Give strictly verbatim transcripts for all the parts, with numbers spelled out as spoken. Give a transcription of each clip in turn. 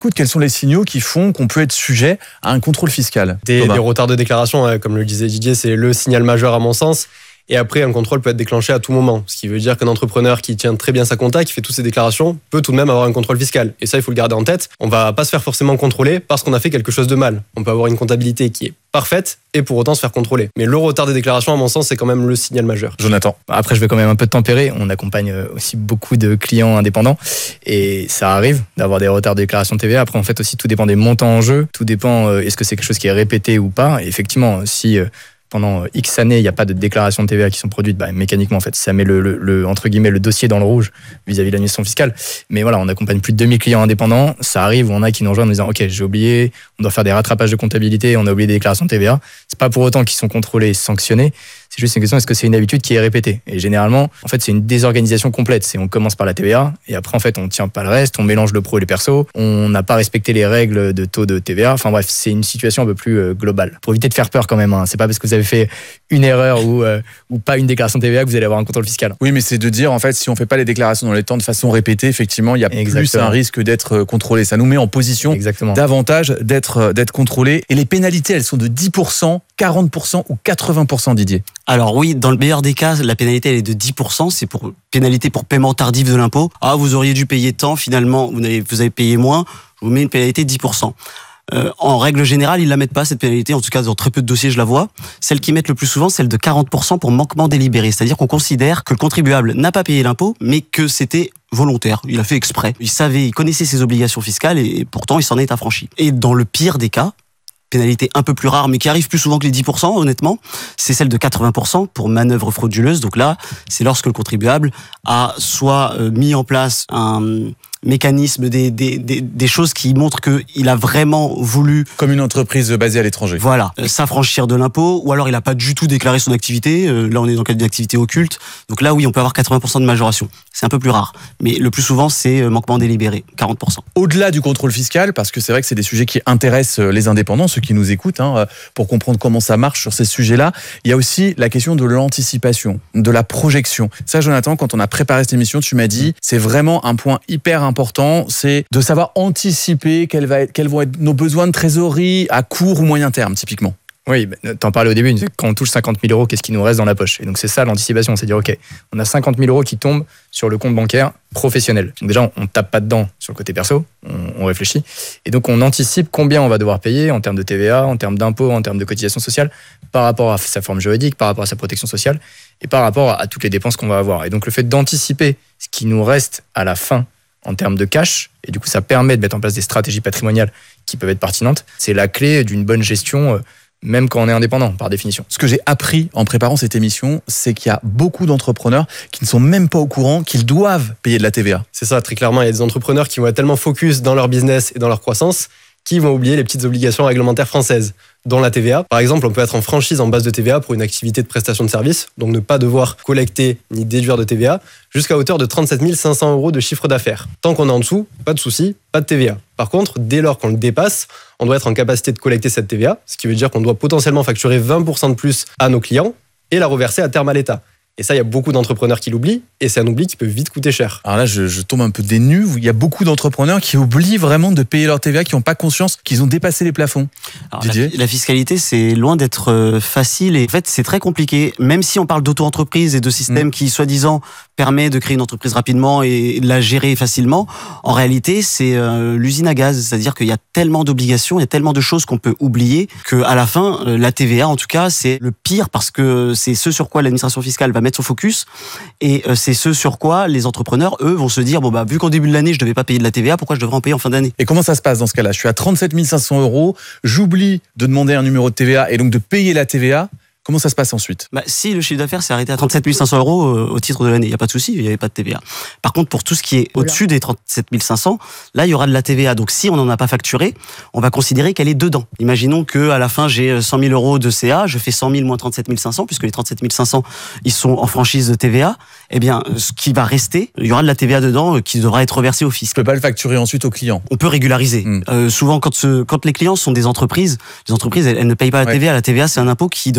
Écoute, quels sont les signaux qui font qu'on peut être sujet à un contrôle fiscal ? Des, des retards de déclaration, hein, comme le disait Didier, c'est le signal majeur à mon sens. Et après, un contrôle peut être déclenché à tout moment. Ce qui veut dire qu'un entrepreneur qui tient très bien sa compta, qui fait toutes ses déclarations, peut tout de même avoir un contrôle fiscal. Et ça, il faut le garder en tête. On va pas se faire forcément contrôler parce qu'on a fait quelque chose de mal. On peut avoir une comptabilité qui est parfaite et pour autant se faire contrôler. Mais le retard des déclarations, à mon sens, c'est quand même le signal majeur. Jonathan. Après, je vais quand même un peu tempérer. On accompagne aussi beaucoup de clients indépendants et ça arrive d'avoir des retards de déclaration de T V A. Après, en fait, aussi, tout dépend des montants en jeu. Tout dépend, euh, est-ce que c'est quelque chose qui est répété ou pas. Et effectivement, si... Euh, pendant X années, il n'y a pas de déclaration de T V A qui sont produites, bah, mécaniquement, en fait, ça met le, le, le, entre guillemets, le dossier dans le rouge vis-à-vis de l'administration fiscale. Mais voilà, on accompagne plus de deux mille clients indépendants. Ça arrive où on a qui nous rejoignent en disant, OK, j'ai oublié, on doit faire des rattrapages de comptabilité, on a oublié des déclarations de T V A. C'est pas pour autant qu'ils sont contrôlés et sanctionnés. C'est juste une question, est-ce que c'est une habitude qui est répétée ? Et généralement, en fait, c'est une désorganisation complète. C'est on commence par la T V A et après, en fait, on tient pas le reste, on mélange le pro et le perso, on n'a pas respecté les règles de taux de T V A. Enfin bref, c'est une situation un peu plus euh, globale. Pour éviter de faire peur quand même, hein. C'est pas parce que vous avez fait une erreur ou, euh, ou pas une déclaration de T V A que vous allez avoir un contrôle fiscal. Oui, mais c'est de dire, en fait, si on fait pas les déclarations dans les temps de façon répétée, effectivement, il y a Exactement. plus un risque d'être contrôlé. Ça nous met en position Exactement. davantage d'être, d'être contrôlé. Et les pénalités, elles sont de dix pour cent, quarante pour cent ou quatre-vingts pour cent, Didier ? Alors oui, dans le meilleur des cas, la pénalité elle est de dix pour cent, c'est pour pénalité pour paiement tardif de l'impôt. Ah, vous auriez dû payer tant, finalement, vous avez, vous avez payé moins, je vous mets une pénalité de dix pour cent. Euh, en règle générale, ils la mettent pas, cette pénalité, en tout cas dans très peu de dossiers je la vois. Celle qu'ils mettent le plus souvent, c'est celle de quarante pour cent pour manquement délibéré, c'est-à-dire qu'on considère que le contribuable n'a pas payé l'impôt, mais que c'était volontaire, il a fait exprès. Il savait, il connaissait ses obligations fiscales et, et pourtant il s'en est affranchi. Et dans le pire des cas, pénalité un peu plus rare, mais qui arrive plus souvent que les dix pour cent, honnêtement, c'est celle de quatre-vingts pour cent pour manœuvre frauduleuse. Donc là, c'est lorsque le contribuable a soit mis en place un mécanisme, des, des, des, des choses qui montrent qu'il a vraiment voulu... Comme une entreprise basée à l'étranger. Voilà, euh, s'affranchir de l'impôt, ou alors il n'a pas du tout déclaré son activité. Euh, là, on est dans le cadre d'une activité occulte. Donc là, oui, on peut avoir quatre-vingts pour cent de majoration. C'est un peu plus rare. Mais le plus souvent, c'est manquement délibéré, quarante pour cent. Au-delà du contrôle fiscal, parce que c'est vrai que c'est des sujets qui intéressent les indépendants, ceux qui nous écoutent, hein, pour comprendre comment ça marche sur ces sujets-là, il y a aussi la question de l'anticipation, de la projection. Ça, Jonathan, quand on a préparé cette émission, tu m'as dit, c'est vraiment un point hyper important, c'est de savoir anticiper quels, va être, quels vont être nos besoins de trésorerie à court ou moyen terme, typiquement. Oui, t'en parlais au début, quand on touche cinquante mille euros, qu'est-ce qui nous reste dans la poche ? Et donc c'est ça l'anticipation, c'est dire ok, on a cinquante mille euros qui tombent sur le compte bancaire professionnel. Donc déjà, on ne tape pas dedans sur le côté perso, on, on réfléchit. Et donc on anticipe combien on va devoir payer en termes de T V A, en termes d'impôts, en termes de cotisation sociale, par rapport à sa forme juridique, par rapport à sa protection sociale et par rapport à toutes les dépenses qu'on va avoir. Et donc le fait d'anticiper ce qui nous reste à la fin en termes de cash, et du coup ça permet de mettre en place des stratégies patrimoniales qui peuvent être pertinentes, c'est la clé d'une bonne gestion, même quand on est indépendant, par définition. Ce que j'ai appris en préparant cette émission, c'est qu'il y a beaucoup d'entrepreneurs qui ne sont même pas au courant qu'ils doivent payer de la T V A. C'est ça, très clairement, il y a des entrepreneurs qui vont être tellement focus dans leur business et dans leur croissance qui vont oublier les petites obligations réglementaires françaises, dont la T V A. Par exemple, on peut être en franchise en base de T V A pour une activité de prestation de service, donc ne pas devoir collecter ni déduire de T V A, jusqu'à hauteur de trente-sept mille cinq cents euros de chiffre d'affaires. Tant qu'on est en dessous, pas de souci, pas de T V A. Par contre, dès lors qu'on le dépasse, on doit être en capacité de collecter cette T V A, ce qui veut dire qu'on doit potentiellement facturer vingt pour cent de plus à nos clients et la reverser à terme à l'État. Et ça, il y a beaucoup d'entrepreneurs qui l'oublient, et c'est un oubli qui peut vite coûter cher. Alors là, je, je tombe un peu des nues. Il y a beaucoup d'entrepreneurs qui oublient vraiment de payer leur T V A, qui n'ont pas conscience qu'ils ont dépassé les plafonds. Alors, la, la fiscalité, c'est loin d'être facile, et en fait, c'est très compliqué. Même si on parle d'auto-entreprise et de systèmes mmh. qui, soi-disant, permet de créer une entreprise rapidement et de la gérer facilement, en réalité, c'est euh, l'usine à gaz. C'est-à-dire qu'il y a tellement d'obligations, il y a tellement de choses qu'on peut oublier, qu'à la fin, la T V A, en tout cas, c'est le pire, parce que c'est ce sur quoi l'administration fiscale va mettre son focus, et c'est ce sur quoi les entrepreneurs, eux, vont se dire, bon bah vu qu'en début de l'année je devais pas payer de la T V A, pourquoi je devrais en payer en fin d'année ? Et comment ça se passe dans ce cas-là ? Je suis à trente-sept mille cinq cents euros, j'oublie de demander un numéro de T V A et donc de payer la T V A. Comment ça se passe ensuite ? Bah, si le chiffre d'affaires s'est arrêté à trente-sept mille cinq cents euros euh, au titre de l'année, il n'y a pas de souci, il n'y avait pas de T V A. Par contre, pour tout ce qui est au-dessus des trente-sept mille cinq cents, là, il y aura de la T V A. Donc, si on n'en a pas facturé, on va considérer qu'elle est dedans. Imaginons qu'à la fin, j'ai cent mille euros de C A, je fais cent mille moins trente-sept mille cinq cents, puisque les trente-sept mille cinq cents, ils sont en franchise de T V A. Eh bien, ce qui va rester, il y aura de la T V A dedans euh, qui devra être reversée au fisc. Je peux pas le facturer ensuite au client. On peut régulariser. Mmh. Euh, souvent, quand, ce, quand les clients sont des entreprises, les entreprises, elles, elles ne payent pas la ouais. T V A. La T V A, c'est un impôt qui, de base,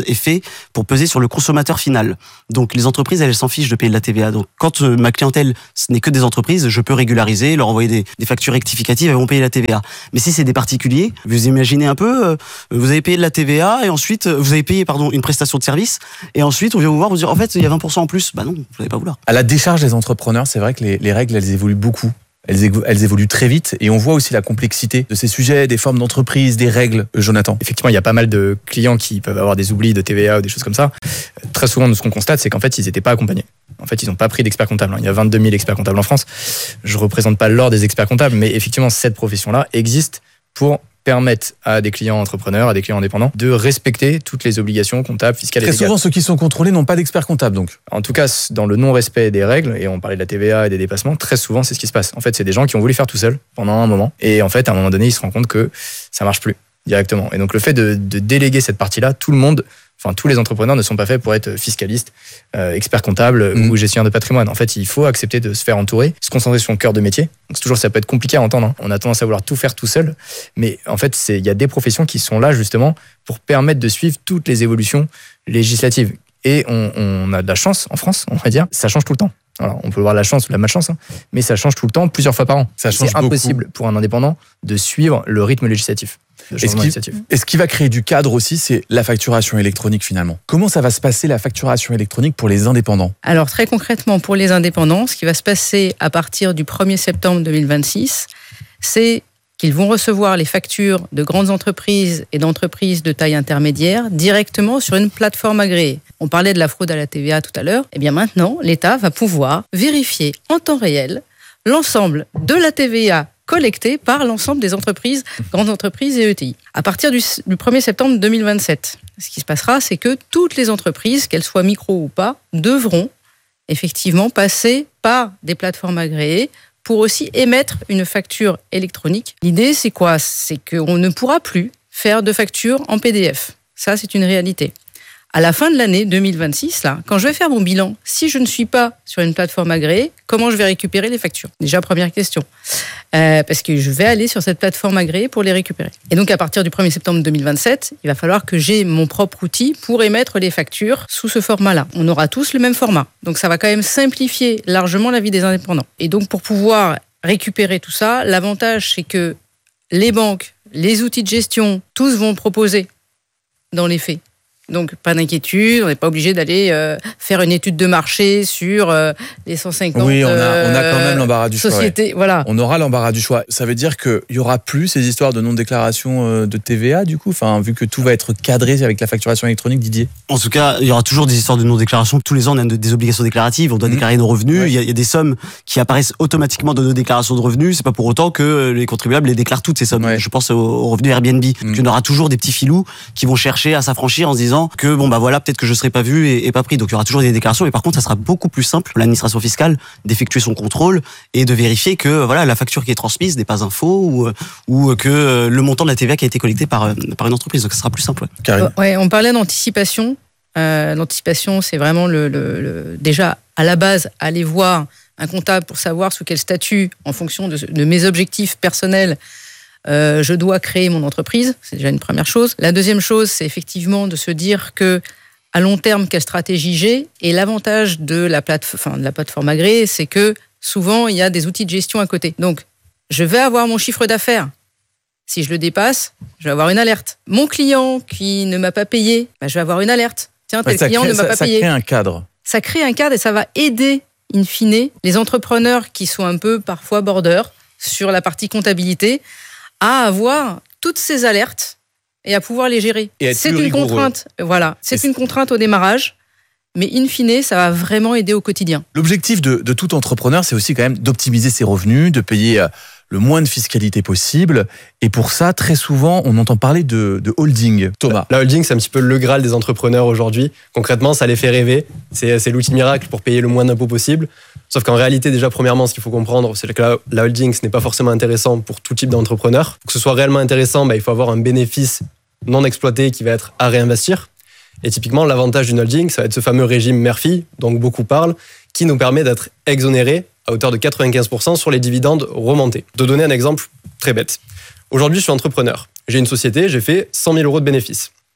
est fait pour peser sur le consommateur final. Donc les entreprises, elles s'en fichent de payer de la T V A. Donc quand euh, ma clientèle, ce n'est que des entreprises, je peux régulariser, leur envoyer des, des factures rectificatives, elles vont payer la T V A. Mais si c'est des particuliers, vous imaginez un peu, euh, vous avez payé de la T V A et ensuite euh, vous avez payé pardon une prestation de service et ensuite on vient vous voir vous dire en fait il y a vingt pour cent en plus. Bah non, vous n'allez pas vouloir. À la décharge des entrepreneurs, c'est vrai que les, les règles, elles évoluent beaucoup. Elles, évo- elles évoluent très vite et on voit aussi la complexité de ces sujets, des formes d'entreprise, des règles. Jonathan. Effectivement, il y a pas mal de clients qui peuvent avoir des oublis de T V A ou des choses comme ça. Très souvent, ce qu'on constate, c'est qu'en fait, ils n'étaient pas accompagnés. En fait, ils n'ont pas pris d'experts comptables. Il y a vingt-deux mille experts comptables en France. Je ne représente pas l'ordre des experts comptables, mais effectivement, cette profession-là existe pour permettre à des clients entrepreneurs, à des clients indépendants, de respecter toutes les obligations comptables, fiscales et Très légales. souvent, ceux qui sont contrôlés n'ont pas d'expert comptable, donc. En tout cas, dans le non-respect des règles, et on parlait de la T V A et des dépassements, très souvent, c'est ce qui se passe. En fait, c'est des gens qui ont voulu faire tout seuls pendant un moment. Et en fait, à un moment donné, ils se rendent compte que ça marche plus directement. Et donc, le fait de, de déléguer cette partie-là, tout le monde, enfin, tous les entrepreneurs ne sont pas faits pour être fiscalistes, euh, experts comptables Mmh. ou gestionnaires de patrimoine. En fait, il faut accepter de se faire entourer, se concentrer sur son cœur de métier. Donc, c'est toujours, ça peut être compliqué à entendre. Hein. On a tendance à vouloir tout faire tout seul. Mais en fait, c'est, il y a des professions qui sont là, justement, pour permettre de suivre toutes les évolutions législatives. Et on, on a de la chance en France, on va dire, ça change tout le temps. Alors, on peut voir la chance ou la malchance, hein, mais ça change tout le temps, plusieurs fois par an. Ça change c'est impossible beaucoup. pour un indépendant de suivre le rythme législatif. Le Et ce, changement qui, législatif. et ce qui va créer du cadre aussi, c'est la facturation électronique finalement. Comment ça va se passer la facturation électronique pour les indépendants ? Alors très concrètement, pour les indépendants, ce qui va se passer à partir du premier septembre deux mille vingt-six, c'est qu'ils vont recevoir les factures de grandes entreprises et d'entreprises de taille intermédiaire directement sur une plateforme agréée. On parlait de la fraude à la T V A tout à l'heure. Eh bien maintenant, l'État va pouvoir vérifier en temps réel l'ensemble de la T V A collectée par l'ensemble des entreprises, grandes entreprises et E T I. À partir du, du premier septembre deux mille vingt-sept, ce qui se passera, c'est que toutes les entreprises, qu'elles soient micro ou pas, devront effectivement passer par des plateformes agréées pour aussi émettre une facture électronique. L'idée, c'est quoi ? C'est qu'on ne pourra plus faire de facture en P D F. Ça, c'est une réalité. À la fin de l'année deux mille vingt-six, là, quand je vais faire mon bilan, si je ne suis pas sur une plateforme agréée, comment je vais récupérer les factures ? Déjà, première question. Euh, parce que je vais aller sur cette plateforme agréée pour les récupérer. Et donc, à partir du premier septembre deux mille vingt-sept, il va falloir que j'ai mon propre outil pour émettre les factures sous ce format-là. On aura tous le même format. Donc, ça va quand même simplifier largement la vie des indépendants. Et donc, pour pouvoir récupérer tout ça, l'avantage, c'est que les banques, les outils de gestion, tous vont proposer dans les faits. Donc, pas d'inquiétude, on n'est pas obligé d'aller euh, faire une étude de marché sur euh, les cent cinquante Oui, on a, on a quand même l'embarras du choix. sociétés. Ouais. Voilà. On aura l'embarras du choix. Ça veut dire qu'il n'y aura plus ces histoires de non-déclaration de T V A, du coup, enfin, vu que tout va être cadré avec la facturation électronique, Didier. En tout cas, il y aura toujours des histoires de non-déclaration. Tous les ans, on a des obligations déclaratives. On doit mmh. déclarer nos revenus. Ouais. Il, y a, il y a des sommes qui apparaissent automatiquement dans nos déclarations de revenus. C'est pas pour autant que les contribuables les déclarent toutes ces sommes. Ouais. Je pense aux, aux revenus Airbnb. Mmh. Il y en aura toujours des petits filous qui vont chercher à s'affranchir en se disant que bon bah voilà, peut-être que je serai pas vu et, et pas pris. Donc il y aura toujours des déclarations. Mais par contre, ça sera beaucoup plus simple pour l'administration fiscale d'effectuer son contrôle et de vérifier que voilà la facture qui est transmise n'est pas un faux ou, ou que le montant de la T V A qui a été collecté par, par une entreprise. Donc ça sera plus simple. Ouais. Karine. Ouais, on parlait d'anticipation. Euh, l'anticipation, c'est vraiment le, le, le, déjà à la base aller voir un comptable pour savoir sous quel statut, en fonction de, de mes objectifs personnels, euh, je dois créer mon entreprise. C'est déjà une première chose. La deuxième chose, c'est effectivement de se dire que à long terme, quelle stratégie j'ai. Et l'avantage de la, plate- enfin, de la plateforme agréée, c'est que souvent, il y a des outils de gestion à côté. Donc, je vais avoir mon chiffre d'affaires. Si je le dépasse, je vais avoir une alerte. Mon client qui ne m'a pas payé, bah, je vais avoir une alerte. Tiens, tel ouais, client crée, ne m'a ça, pas ça payé. Ça crée un cadre. Ça crée un cadre et ça va aider, in fine, les entrepreneurs qui sont un peu parfois border sur la partie comptabilité à avoir toutes ces alertes et à pouvoir les gérer. C'est une rigoureux. contrainte, voilà, c'est et une contrainte au démarrage, mais in fine, ça va vraiment aider au quotidien. L'objectif de, de tout entrepreneur, c'est aussi quand même d'optimiser ses revenus, de payer le moins de fiscalité possible. Et pour ça, très souvent, on entend parler de, de holding. Thomas. La holding, c'est un petit peu le Graal des entrepreneurs aujourd'hui. Concrètement, ça les fait rêver. C'est, c'est l'outil miracle pour payer le moins d'impôts possible. Sauf qu'en réalité, déjà, premièrement, ce qu'il faut comprendre, c'est que la, la holding, ce n'est pas forcément intéressant pour tout type d'entrepreneur. Pour que ce soit réellement intéressant, bah, il faut avoir un bénéfice non exploité qui va être à réinvestir. Et typiquement, l'avantage d'une holding, ça va être ce fameux régime mère-fille, dont beaucoup parlent, qui nous permet d'être exonérés à hauteur de quatre-vingt-quinze pour cent sur les dividendes remontés. De donner un exemple très bête. Aujourd'hui, je suis entrepreneur. J'ai une société, j'ai fait cent mille euros de bénéfices.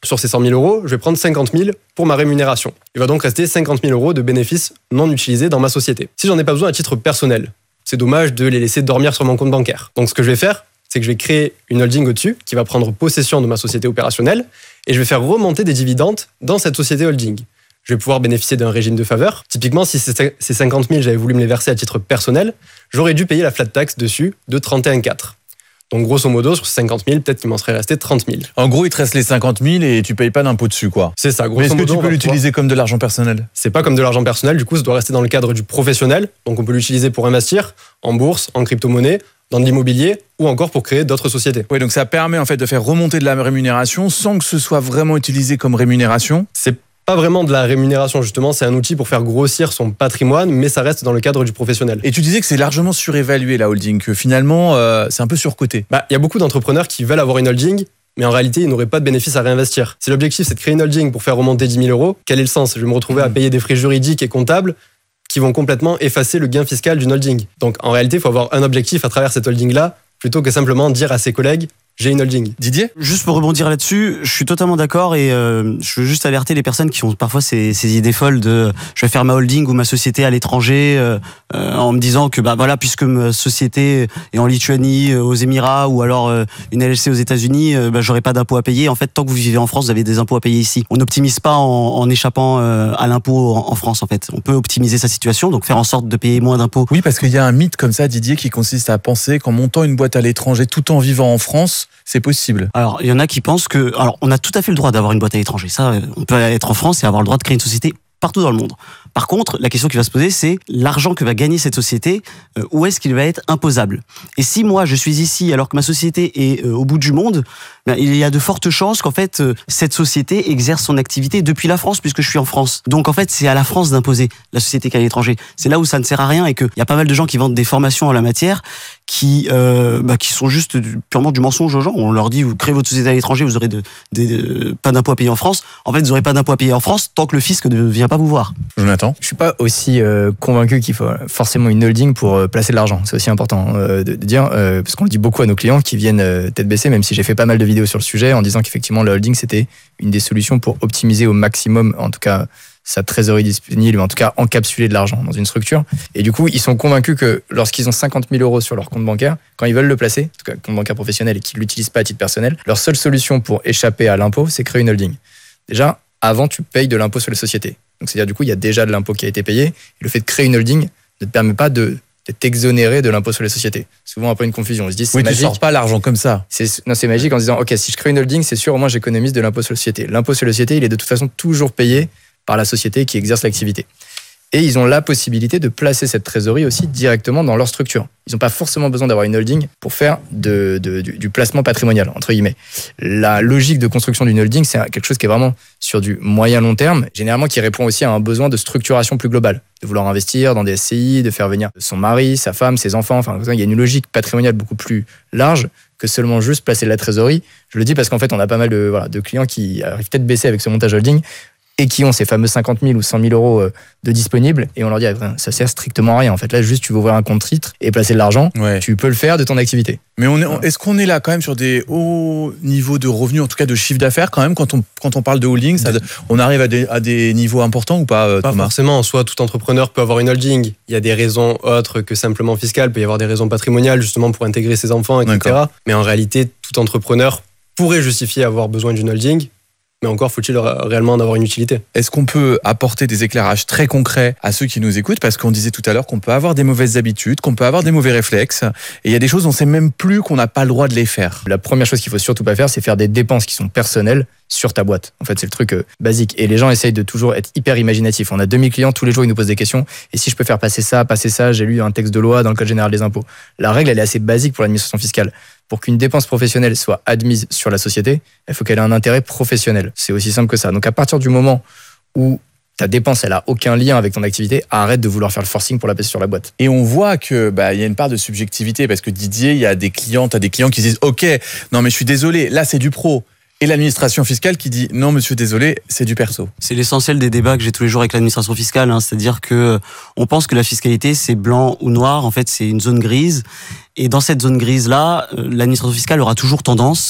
Sur ces cent mille euros, je vais prendre cinquante mille pour ma rémunération. Il va donc rester cinquante mille euros de bénéfices non utilisés dans ma société. Si j'en ai pas besoin à titre personnel, c'est dommage de les laisser dormir sur mon compte bancaire. Donc ce que je vais faire, c'est que je vais créer une holding au-dessus qui va prendre possession de ma société opérationnelle et je vais faire remonter des dividendes dans cette société holding. Je vais pouvoir bénéficier d'un régime de faveur. Typiquement, si ces cinquante mille, j'avais voulu me les verser à titre personnel, j'aurais dû payer la flat tax dessus de trente et un virgule quatre. Donc grosso modo, sur ces cinquante mille, peut-être qu'il m'en serait resté trente mille. En gros, il te reste les cinquante mille et tu payes pas d'impôt dessus, quoi. C'est ça, grosso Mais est-ce que modo. tu peux l'utiliser pouvoir... comme de l'argent personnel? C'est pas comme de l'argent personnel, du coup, ça doit rester dans le cadre du professionnel. Donc on peut l'utiliser pour investir en bourse, en crypto-monnaie, dans de l'immobilier ou encore pour créer d'autres sociétés. Oui, donc ça permet en fait de faire remonter de la rémunération sans que ce soit vraiment utilisé comme rémunération. C'est pas vraiment de la rémunération, justement, c'est un outil pour faire grossir son patrimoine, mais ça reste dans le cadre du professionnel. Et tu disais que c'est largement surévalué la holding, que finalement euh, c'est un peu surcoté. Bah, il y a beaucoup d'entrepreneurs qui veulent avoir une holding, mais en réalité, ils n'auraient pas de bénéfices à réinvestir. Si l'objectif c'est de créer une holding pour faire remonter dix mille euros, quel est le sens? Je vais me retrouver à payer des frais juridiques et comptables qui vont complètement effacer le gain fiscal d'une holding. Donc en réalité, il faut avoir un objectif à travers cette holding-là, plutôt que simplement dire à ses collègues j'ai une holding. Didier? Juste pour rebondir là-dessus, je suis totalement d'accord et euh, je veux juste alerter les personnes qui ont parfois ces, ces idées folles de je vais faire ma holding ou ma société à l'étranger euh, euh, en me disant que bah voilà, puisque ma société est en Lituanie, euh, aux Émirats ou alors euh, une L L C aux États-Unis, euh, bah, j'aurai pas d'impôts à payer. En fait, tant que vous vivez en France, vous avez des impôts à payer ici. On n'optimise pas en, en échappant euh, à l'impôt en, en France. En fait, on peut optimiser sa situation, donc faire en sorte de payer moins d'impôts. Oui, parce qu'il y a un mythe comme ça, Didier, qui consiste à penser qu'en montant une boîte à l'étranger tout en vivant en France, c'est possible. Alors, il y en a qui pensent que... Alors, on a tout à fait le droit d'avoir une boîte à l'étranger. Ça, on peut être en France et avoir le droit de créer une société partout dans le monde. Par contre, la question qui va se poser, c'est l'argent que va gagner cette société, euh, où est-ce qu'il va être imposable? Et si moi, je suis ici alors que ma société est euh, au bout du monde, ben, il y a de fortes chances qu'en fait, euh, cette société exerce son activité depuis la France, puisque je suis en France. Donc, en fait, c'est à la France d'imposer la société qui est à l'étranger. C'est là où ça ne sert à rien et qu'il y a pas mal de gens qui vendent des formations en la matière qui, euh, bah, qui sont juste du, purement du mensonge aux gens. On leur dit, vous créez votre société à l'étranger, vous aurez de, de, de, pas d'impôts à payer en France. En fait, vous n'aurez pas d'impôts à payer en France tant que le fisc ne vient pas vous voir. Jonathan? Je suis pas aussi euh, convaincu qu'il faut forcément une holding pour euh, placer de l'argent. C'est aussi important euh, de, de dire, euh, parce qu'on le dit beaucoup à nos clients qui viennent euh, tête baissée, même si j'ai fait pas mal de vidéos sur le sujet, en disant qu'effectivement, la holding, c'était une des solutions pour optimiser au maximum, en tout cas, sa trésorerie disponible, en tout cas encapsuler de l'argent dans une structure. Et du coup, ils sont convaincus que lorsqu'ils ont cinquante mille euros sur leur compte bancaire, quand ils veulent le placer, en tout cas compte bancaire professionnel et qu'ils ne l'utilisent pas à titre personnel, leur seule solution pour échapper à l'impôt, c'est créer une holding. Déjà, avant, tu payes de l'impôt sur les sociétés. Donc, c'est-à-dire, du coup, il y a déjà de l'impôt qui a été payé. Et le fait de créer une holding ne te permet pas de d'être exonéré de l'impôt sur les sociétés. Souvent, un peu une confusion. On se dit, c'est oui, magique. Tu sors pas l'argent comme ça. C'est, non, c'est magique en se disant, OK, si je crée une holding, c'est sûr, au moins, j'économise de l'impôt sur les sociétés. L'impôt sur les sociétés, il est de toute façon toujours payé par la société qui exerce l'activité. Et ils ont la possibilité de placer cette trésorerie aussi directement dans leur structure. Ils n'ont pas forcément besoin d'avoir une holding pour faire de, de, du, du placement patrimonial, entre guillemets. La logique de construction d'une holding, c'est quelque chose qui est vraiment sur du moyen-long terme, généralement qui répond aussi à un besoin de structuration plus globale, de vouloir investir dans des S C I, de faire venir son mari, sa femme, ses enfants. Enfin, il y a une logique patrimoniale beaucoup plus large que seulement juste placer de la trésorerie. Je le dis parce qu'en fait, on a pas mal de, voilà, de clients qui arrivent peut-être baisser avec ce montage holding et qui ont ces fameux cinquante mille ou cent mille euros de disponibles, et on leur dit, ça sert strictement à rien. En fait, là, juste, tu veux ouvrir un compte titre et placer de l'argent, ouais. Tu peux le faire de ton activité. Mais on est, ouais. Est-ce qu'on est là quand même sur des hauts niveaux de revenus, en tout cas de chiffre d'affaires quand même, quand on, quand on parle de holding, ça, on arrive à des, à des niveaux importants ou pas, Pas Thomas? Forcément, en soi, tout entrepreneur peut avoir une holding. Il y a des raisons autres que simplement fiscales, il peut y avoir des raisons patrimoniales, justement, pour intégrer ses enfants, et cetera. D'accord. Mais en réalité, tout entrepreneur pourrait justifier avoir besoin d'une holding. Mais encore faut-il réellement en avoir une utilité. Est-ce qu'on peut apporter des éclairages très concrets à ceux qui nous écoutent? Parce qu'on disait tout à l'heure qu'on peut avoir des mauvaises habitudes, qu'on peut avoir des mauvais réflexes. Et il y a des choses, on ne sait même plus qu'on n'a pas le droit de les faire. La première chose qu'il faut surtout pas faire, c'est faire des dépenses qui sont personnelles sur ta boîte. En fait, c'est le truc euh, basique. Et les gens essayent de toujours être hyper imaginatifs. On a deux mille clients, tous les jours, ils nous posent des questions. Et si je peux faire passer ça, passer ça, j'ai lu un texte de loi dans le Code général des impôts. La règle, elle est assez basique pour l'administration fiscale. Pour qu'une dépense professionnelle soit admise sur la société, il faut qu'elle ait un intérêt professionnel. C'est aussi simple que ça. Donc, à partir du moment où ta dépense, elle a aucun lien avec ton activité, arrête de vouloir faire le forcing pour la passer sur la boîte. Et on voit que bah il y a une part de subjectivité parce que Didier, il y a des clients, t'as des clients qui disent OK, non mais je suis désolé, là c'est du pro. Et l'administration fiscale qui dit non monsieur désolé, c'est du perso. C'est l'essentiel des débats que j'ai tous les jours avec l'administration fiscale, hein, c'est-à-dire que on pense que la fiscalité c'est blanc ou noir, en fait c'est une zone grise. Et dans cette zone grise là, l'administration fiscale aura toujours tendance,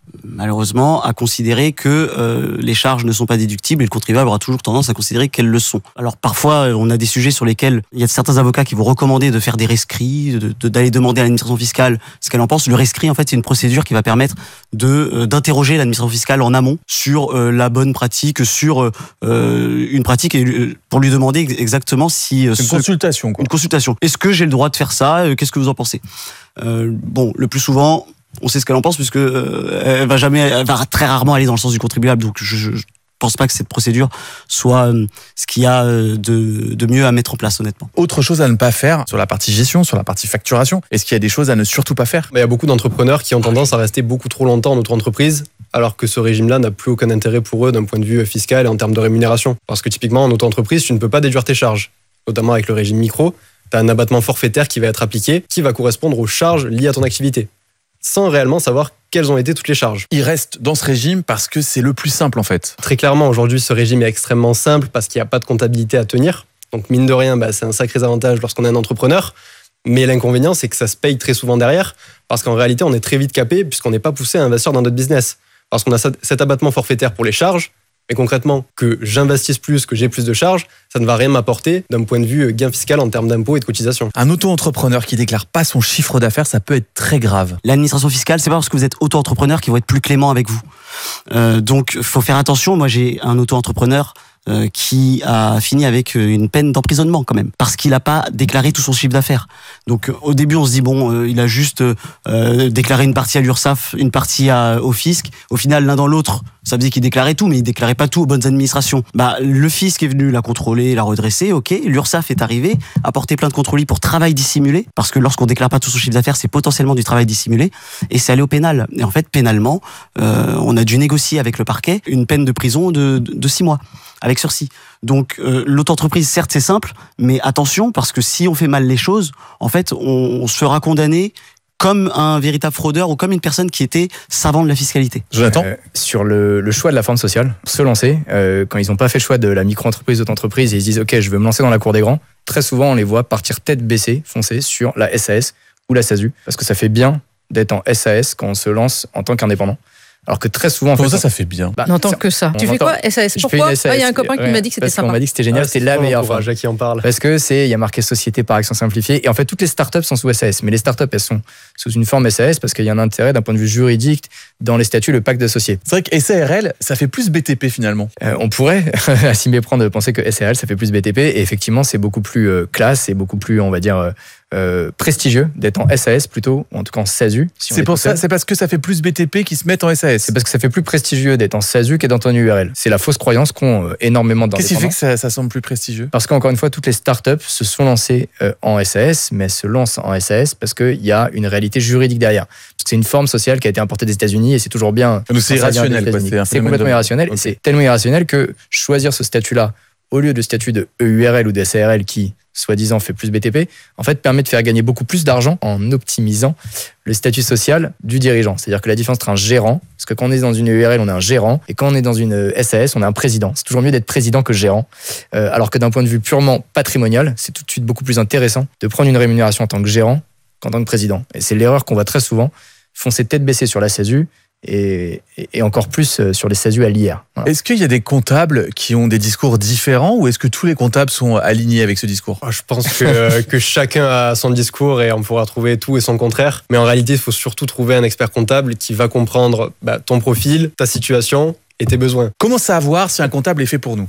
malheureusement, à considérer que euh, les charges ne sont pas déductibles et le contribuable aura toujours tendance à considérer qu'elles le sont. Alors parfois, on a des sujets sur lesquels il y a certains avocats qui vont recommander de faire des rescrits, de, de, d'aller demander à l'administration fiscale ce qu'elle en pense. Le rescrit, en fait, c'est une procédure qui va permettre de euh, d'interroger l'administration fiscale en amont sur euh, la bonne pratique, sur euh, une pratique et pour lui demander exactement si... Euh, une ce, consultation, quoi. Une consultation. Est-ce que j'ai le droit de faire ça ? Qu'est-ce que vous en pensez ? euh, Bon, le plus souvent... On sait ce qu'elle en pense puisque euh, elle va jamais, elle va très rarement aller dans le sens du contribuable. Donc je, je, je pense pas que cette procédure soit euh, ce qu'il y a euh, de, de mieux à mettre en place, honnêtement. Autre chose à ne pas faire sur la partie gestion, sur la partie facturation. Est-ce qu'il y a des choses à ne surtout pas faire ? Il y a beaucoup d'entrepreneurs qui ont tendance à rester beaucoup trop longtemps en auto-entreprise, alors que ce régime-là n'a plus aucun intérêt pour eux d'un point de vue fiscal et en termes de rémunération. Parce que typiquement en auto-entreprise, tu ne peux pas déduire tes charges, notamment avec le régime micro. Tu as un abattement forfaitaire qui va être appliqué, qui va correspondre aux charges liées à ton activité, sans réellement savoir quelles ont été toutes les charges. Il reste dans ce régime parce que c'est le plus simple en fait. Très clairement, aujourd'hui, ce régime est extrêmement simple parce qu'il n'y a pas de comptabilité à tenir. Donc mine de rien, bah, c'est un sacré avantage lorsqu'on est un entrepreneur. Mais l'inconvénient, c'est que ça se paye très souvent derrière parce qu'en réalité, on est très vite capé puisqu'on n'est pas poussé à investir dans notre business. Parce qu'on a cet abattement forfaitaire pour les charges, mais concrètement, que j'investisse plus, que j'ai plus de charges, ça ne va rien m'apporter d'un point de vue gain fiscal en termes d'impôts et de cotisations. Un auto-entrepreneur qui déclare pas son chiffre d'affaires, ça peut être très grave. L'administration fiscale, c'est pas parce que vous êtes auto-entrepreneur qu'ils vont être plus cléments avec vous. Euh, donc, faut faire attention. Moi, j'ai un auto-entrepreneur euh, qui a fini avec une peine d'emprisonnement quand même, parce qu'il n'a pas déclaré tout son chiffre d'affaires. Donc, euh, au début, on se dit bon, euh, il a juste euh, déclaré une partie à l'URSSAF, une partie à, au fisc. Au final, l'un dans l'autre, ça faisait qu'il déclarait tout, mais il déclarait pas tout aux bonnes administrations. Bah, le fisc est venu la contrôler, la redresser, ok. L'URSSAF est arrivé, a porté plainte contre lui pour travail dissimulé, parce que lorsqu'on déclare pas tout son chiffre d'affaires, c'est potentiellement du travail dissimulé, et c'est allé au pénal. Et en fait, pénalement, euh, on a dû négocier avec le parquet une peine de prison de, de, de six mois, avec sursis. Donc, euh, l'auto-entreprise, certes, c'est simple, mais attention, parce que si on fait mal les choses, en fait, on, on se fera condamner comme un véritable fraudeur ou comme une personne qui était savant de la fiscalité. Jonathan euh, Sur le, le choix de la forme sociale, se lancer, euh, quand ils n'ont pas fait le choix de la micro-entreprise ou d'auto-entreprise et ils se disent « Ok, je veux me lancer dans la cour des grands », très souvent on les voit partir tête baissée, foncer sur la S A S ou la S A S U, parce que ça fait bien d'être en S A S quand on se lance en tant qu'indépendant. Alors que très souvent... En Comment fait, ça, ça fait bien bah, N'entends que ça. Tu fais quoi S A S? Pourquoi? Il y a un copain qui m'a dit que c'était parce sympa. qu'on m'a dit que c'était génial, Ah, c'est la meilleure forme. Jacques qui en parle. Parce que c'est, il y a marqué société par action simplifiée. Et en fait, toutes les startups sont sous S A S. Mais les startups, elles sont sous une forme S A S parce qu'il y a un intérêt d'un point de vue juridique dans les statuts, le pacte d'associés. C'est vrai que S A R L, ça fait plus B T P finalement. Euh, on pourrait, à s'y méprendre, de penser que S A R L, ça fait plus B T P. Et effectivement, c'est beaucoup plus euh, classe et beaucoup plus, on va dire, euh, euh, prestigieux d'être en S A S plutôt, ou en tout cas en S A S U. Si c'est pour ça, c'est parce que ça fait plus B T P qui se mettent en S A S. C'est parce que ça fait plus prestigieux d'être en S A S U qu'être dans une U R L. C'est la fausse croyance qu'ont euh, énormément d'indépendants. Qu'est-ce qui fait que ça, ça semble plus prestigieux? Parce qu'encore une fois, toutes les startups se sont lancées euh, en S A S, mais elles se lancent en S A S parce qu'il y a une réalité juridique derrière. Parce que c'est une forme sociale qui a été importée des États-Unis et c'est toujours bien. Donc c'est irrationnel, quoi. C'est, C'est, un c'est complètement de... irrationnel. Okay. Et c'est tellement irrationnel que choisir ce statut-là au lieu de statut de E U R L ou de S A R L qui, soi-disant, fait plus B T P, en fait, permet de faire gagner beaucoup plus d'argent en optimisant le statut social du dirigeant. C'est-à-dire que la différence entre un gérant, parce que quand on est dans une E U R L, on est un gérant, et quand on est dans une S A S, on est un président. C'est toujours mieux d'être président que gérant. Euh, alors que d'un point de vue purement patrimonial, c'est tout de suite beaucoup plus intéressant de prendre une rémunération en tant que gérant qu'en tant que président. Et c'est l'erreur qu'on voit très souvent, foncer tête baissée sur la S A S U, Et, et encore plus sur les S A S U à l'I R. Voilà. Est-ce qu'il y a des comptables qui ont des discours différents ou est-ce que tous les comptables sont alignés avec ce discours? Je pense que, que chacun a son discours et on pourra trouver tout et son contraire. Mais en réalité, il faut surtout trouver un expert comptable qui va comprendre bah, ton profil, ta situation et tes besoins. Comment savoir si un comptable est fait pour nous?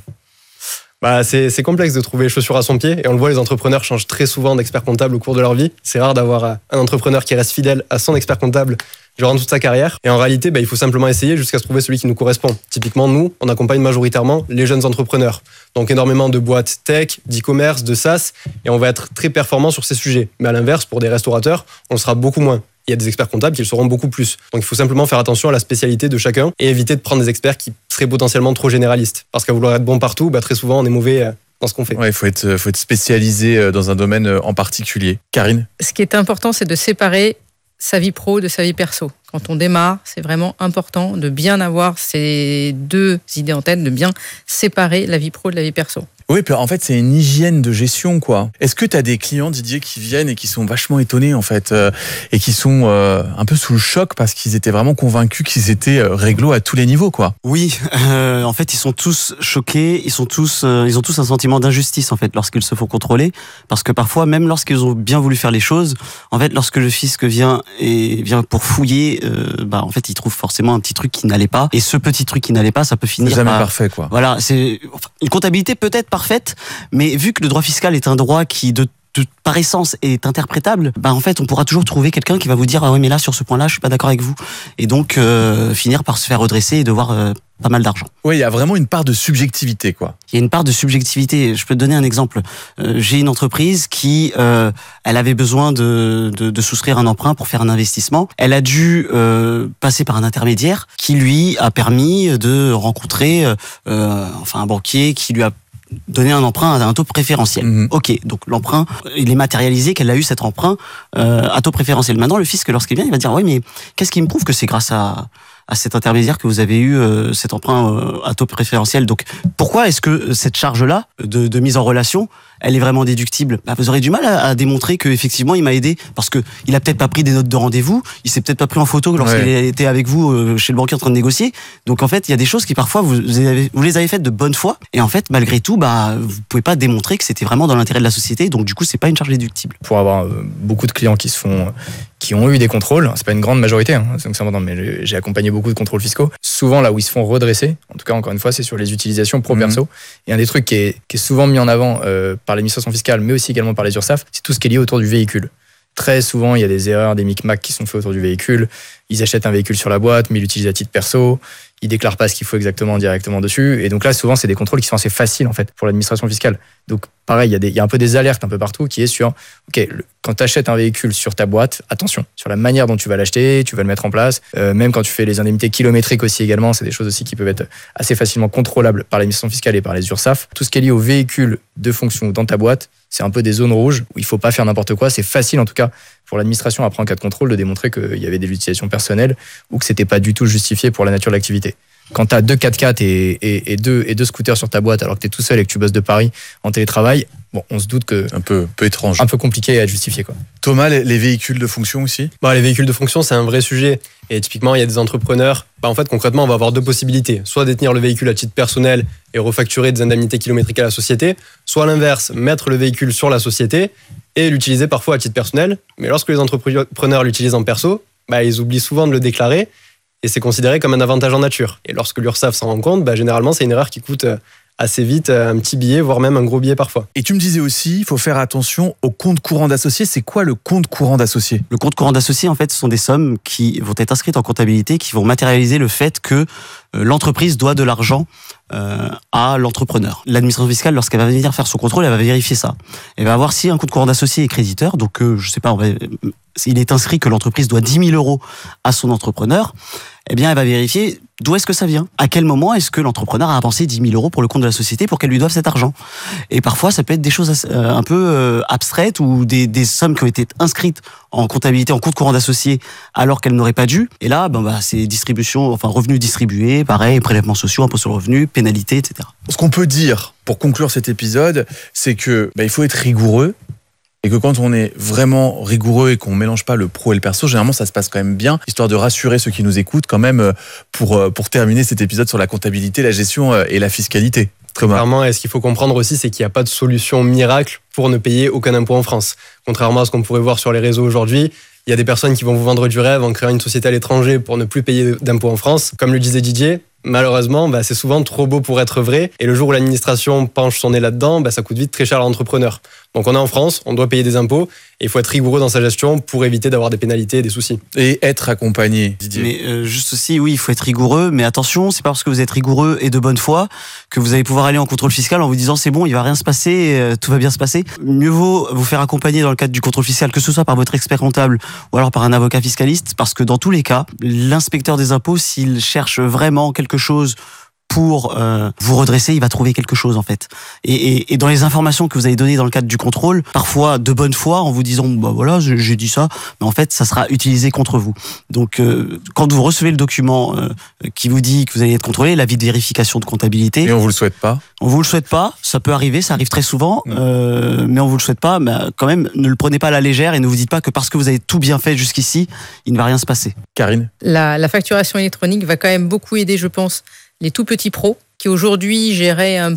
Bah, c'est, c'est complexe de trouver les chaussures à son pied et on le voit, les entrepreneurs changent très souvent d'expert comptable au cours de leur vie. C'est rare d'avoir un entrepreneur qui reste fidèle à son expert comptable durant toute sa carrière. Et en réalité, bah, il faut simplement essayer jusqu'à se trouver celui qui nous correspond. Typiquement, nous, on accompagne majoritairement les jeunes entrepreneurs. Donc énormément de boîtes tech, d'e-commerce, de SaaS, et on va être très performant sur ces sujets. Mais à l'inverse, pour des restaurateurs, on le sera beaucoup moins. Il y a des experts comptables qui le seront beaucoup plus. Donc il faut simplement faire attention à la spécialité de chacun et éviter de prendre des experts qui seraient potentiellement trop généralistes. Parce qu'à vouloir être bon partout, bah, très souvent on est mauvais dans ce qu'on fait. Ouais, il faut être, faut être spécialisé dans un domaine en particulier. Karine? Ce qui est important, c'est de séparer sa vie pro de sa vie perso. Quand on démarre, c'est vraiment important de bien avoir ces deux idées en tête, de bien séparer la vie pro de la vie perso. Oui, puis en fait, c'est une hygiène de gestion, quoi. Est-ce que tu as des clients, Didier, qui viennent et qui sont vachement étonnés, en fait, euh, et qui sont euh, un peu sous le choc parce qu'ils étaient vraiment convaincus qu'ils étaient euh, réglo à tous les niveaux, quoi? Oui, euh, en fait, ils sont tous choqués, ils sont tous, euh, ils ont tous un sentiment d'injustice, en fait, lorsqu'ils se font contrôler, parce que parfois, même lorsqu'ils ont bien voulu faire les choses, en fait, lorsque le fisc vient et vient pour fouiller, euh, bah, en fait, il trouve forcément un petit truc qui n'allait pas, et ce petit truc qui n'allait pas, ça peut finir C'est jamais par... parfait, quoi. Voilà, c'est enfin, une comptabilité peut-être parfaite, mais vu que le droit fiscal est un droit qui de De, par essence est interprétable, bah en fait on pourra toujours trouver quelqu'un qui va vous dire ah oui mais là sur ce point-là je suis pas d'accord avec vous et donc euh, finir par se faire redresser et devoir euh, pas mal d'argent. Oui, il y a vraiment une part de subjectivité, quoi. Il y a une part de subjectivité. Je peux te donner un exemple. Euh, j'ai une entreprise qui euh, elle avait besoin de, de de souscrire un emprunt pour faire un investissement. Elle a dû euh, passer par un intermédiaire qui lui a permis de rencontrer euh, enfin un banquier qui lui a donner un emprunt à un taux préférentiel. Mmh. Ok, donc l'emprunt, il est matérialisé qu'elle a eu cet emprunt euh, à taux préférentiel. Maintenant, le fisc, lorsqu'il vient, il va dire oui, mais qu'est-ce qui me prouve que c'est grâce à à cet intermédiaire que vous avez eu euh, cet emprunt euh, à taux préférentiel. Donc pourquoi est-ce que cette charge-là de, de mise en relation, elle est vraiment déductible? Bah, vous aurez du mal à, à démontrer que effectivement il m'a aidé parce que il a peut-être pas pris des notes de rendez-vous, il s'est peut-être pas pris en photo lorsqu'il ouais. était avec vous euh, chez le banquier en train de négocier. Donc en fait il y a des choses qui parfois vous, vous, avez, vous les avez faites de bonne foi et en fait malgré tout bah vous pouvez pas démontrer que c'était vraiment dans l'intérêt de la société. Donc du coup c'est pas une charge déductible. Pour avoir euh, beaucoup de clients qui se font qui ont eu des contrôles, c'est pas une grande majorité, hein, donc c'est important, mais j'ai accompagné beaucoup de contrôles fiscaux. Souvent là où ils se font redresser, en tout cas encore une fois, c'est sur les utilisations pro-perso. Mmh. Et un des trucs qui est, qui est souvent mis en avant euh, par l'administration fiscale, mais aussi également par les URSSAF, c'est tout ce qui est lié autour du véhicule. Très souvent, il y a des erreurs, des micmacs qui sont faits autour du véhicule. Ils achètent un véhicule sur la boîte, mais ils l'utilisent à titre perso. Ils déclarent pas ce qu'il faut exactement directement dessus. Et donc là, souvent, c'est des contrôles qui sont assez faciles en fait pour l'administration fiscale. Donc pareil, il y a des, il y a un peu des alertes un peu partout qui est sur, ok, le, quand tu achètes un véhicule sur ta boîte, attention sur la manière dont tu vas l'acheter, tu vas le mettre en place. Euh, même quand tu fais les indemnités kilométriques aussi également, c'est des choses aussi qui peuvent être assez facilement contrôlables par l'administration fiscale et par les URSSAF. Tout ce qui est lié au véhicule de fonction dans ta boîte, c'est un peu des zones rouges où il faut pas faire n'importe quoi. C'est facile en tout cas pour l'administration après en cas de contrôle de démontrer qu'il y avait des utilisations personnelles ou que c'était pas du tout justifié pour la nature de l'activité. Quand tu as deux quatre-quatre et, et, et, deux, et deux scooters sur ta boîte alors que tu es tout seul et que tu bosses de Paris en télétravail, bon, on se doute que... Un peu, peu étrange. Un peu compliqué à justifier, quoi. Thomas, les, les véhicules de fonction aussi? Bah, les véhicules de fonction, c'est un vrai sujet. Et typiquement, il y a des entrepreneurs. Bah, en fait, concrètement, on va avoir deux possibilités. Soit détenir le véhicule à titre personnel et refacturer des indemnités kilométriques à la société. Soit à l'inverse, mettre le véhicule sur la société et l'utiliser parfois à titre personnel. Mais lorsque les entrepreneurs l'utilisent en perso, bah, ils oublient souvent de le déclarer. Et c'est considéré comme un avantage en nature. Et lorsque l'URSSAF s'en rend compte, bah, généralement, c'est une erreur qui coûte assez vite un petit billet, voire même un gros billet parfois. Et tu me disais aussi, il faut faire attention au compte courant d'associé. C'est quoi le compte courant d'associé? Le compte courant d'associé, en fait, ce sont des sommes qui vont être inscrites en comptabilité, qui vont matérialiser le fait que l'entreprise doit de l'argent euh, à l'entrepreneur. L'administration fiscale, lorsqu'elle va venir faire son contrôle, elle va vérifier ça. Elle va voir si un compte courant d'associé est créditeur. Donc, euh, je sais pas, on va, il est inscrit que l'entreprise doit dix mille euros à son entrepreneur. Eh bien, elle va vérifier d'où est-ce que ça vient. À quel moment est-ce que l'entrepreneur a avancé dix mille euros pour le compte de la société pour qu'elle lui doive cet argent. Et parfois, ça peut être des choses euh, un peu euh, abstraites ou des, des sommes qui ont été inscrites en comptabilité, en compte courant d'associé, alors qu'elles n'auraient pas dû. Et là, ben, bah, c'est distribution, enfin revenus distribués, pareil, prélèvements sociaux, impôts sur le revenu, pénalités, et cetera. Ce qu'on peut dire pour conclure cet épisode, c'est que bah, il faut être rigoureux. Et que quand on est vraiment rigoureux et qu'on mélange pas le pro et le perso, généralement ça se passe quand même bien, histoire de rassurer ceux qui nous écoutent quand même pour, pour terminer cet épisode sur la comptabilité, la gestion et la fiscalité. Thomas. Clairement, et ce qu'il faut comprendre aussi, c'est qu'il n'y a pas de solution miracle pour ne payer aucun impôt en France. Contrairement à ce qu'on pourrait voir sur les réseaux aujourd'hui, il y a des personnes qui vont vous vendre du rêve en créant une société à l'étranger pour ne plus payer d'impôts en France. Comme le disait Didier, malheureusement, bah, c'est souvent trop beau pour être vrai. Et le jour où l'administration penche son nez là-dedans, bah, ça coûte vite très cher à l'entrepreneur. Donc on est en France, on doit payer des impôts et il faut être rigoureux dans sa gestion pour éviter d'avoir des pénalités et des soucis. Et être accompagné, Didier. Mais euh, juste aussi, oui, il faut être rigoureux, mais attention, c'est pas parce que vous êtes rigoureux et de bonne foi que vous allez pouvoir aller en contrôle fiscal en vous disant c'est bon, il va rien se passer, euh, tout va bien se passer. Mieux vaut vous faire accompagner dans le cadre du contrôle fiscal, que ce soit par votre expert comptable ou alors par un avocat fiscaliste, parce que dans tous les cas, l'inspecteur des impôts, s'il cherche vraiment quelque chose pour euh, vous redresser, il va trouver quelque chose en fait. Et, et, et dans les informations que vous avez données dans le cadre du contrôle, parfois de bonne foi, en vous disant bah voilà, j'ai dit ça, mais en fait ça sera utilisé contre vous. Donc euh, quand vous recevez le document euh, qui vous dit que vous allez être contrôlé, l'avis de vérification de comptabilité, et on vous le souhaite pas. On vous le souhaite pas, ça peut arriver, ça arrive très souvent, mmh. euh, mais on vous le souhaite pas. Mais quand même, ne le prenez pas à la légère et ne vous dites pas que parce que vous avez tout bien fait jusqu'ici, il ne va rien se passer. Karine, la, la facturation électronique va quand même beaucoup aider, je pense, les tout petits pros qui aujourd'hui géraient un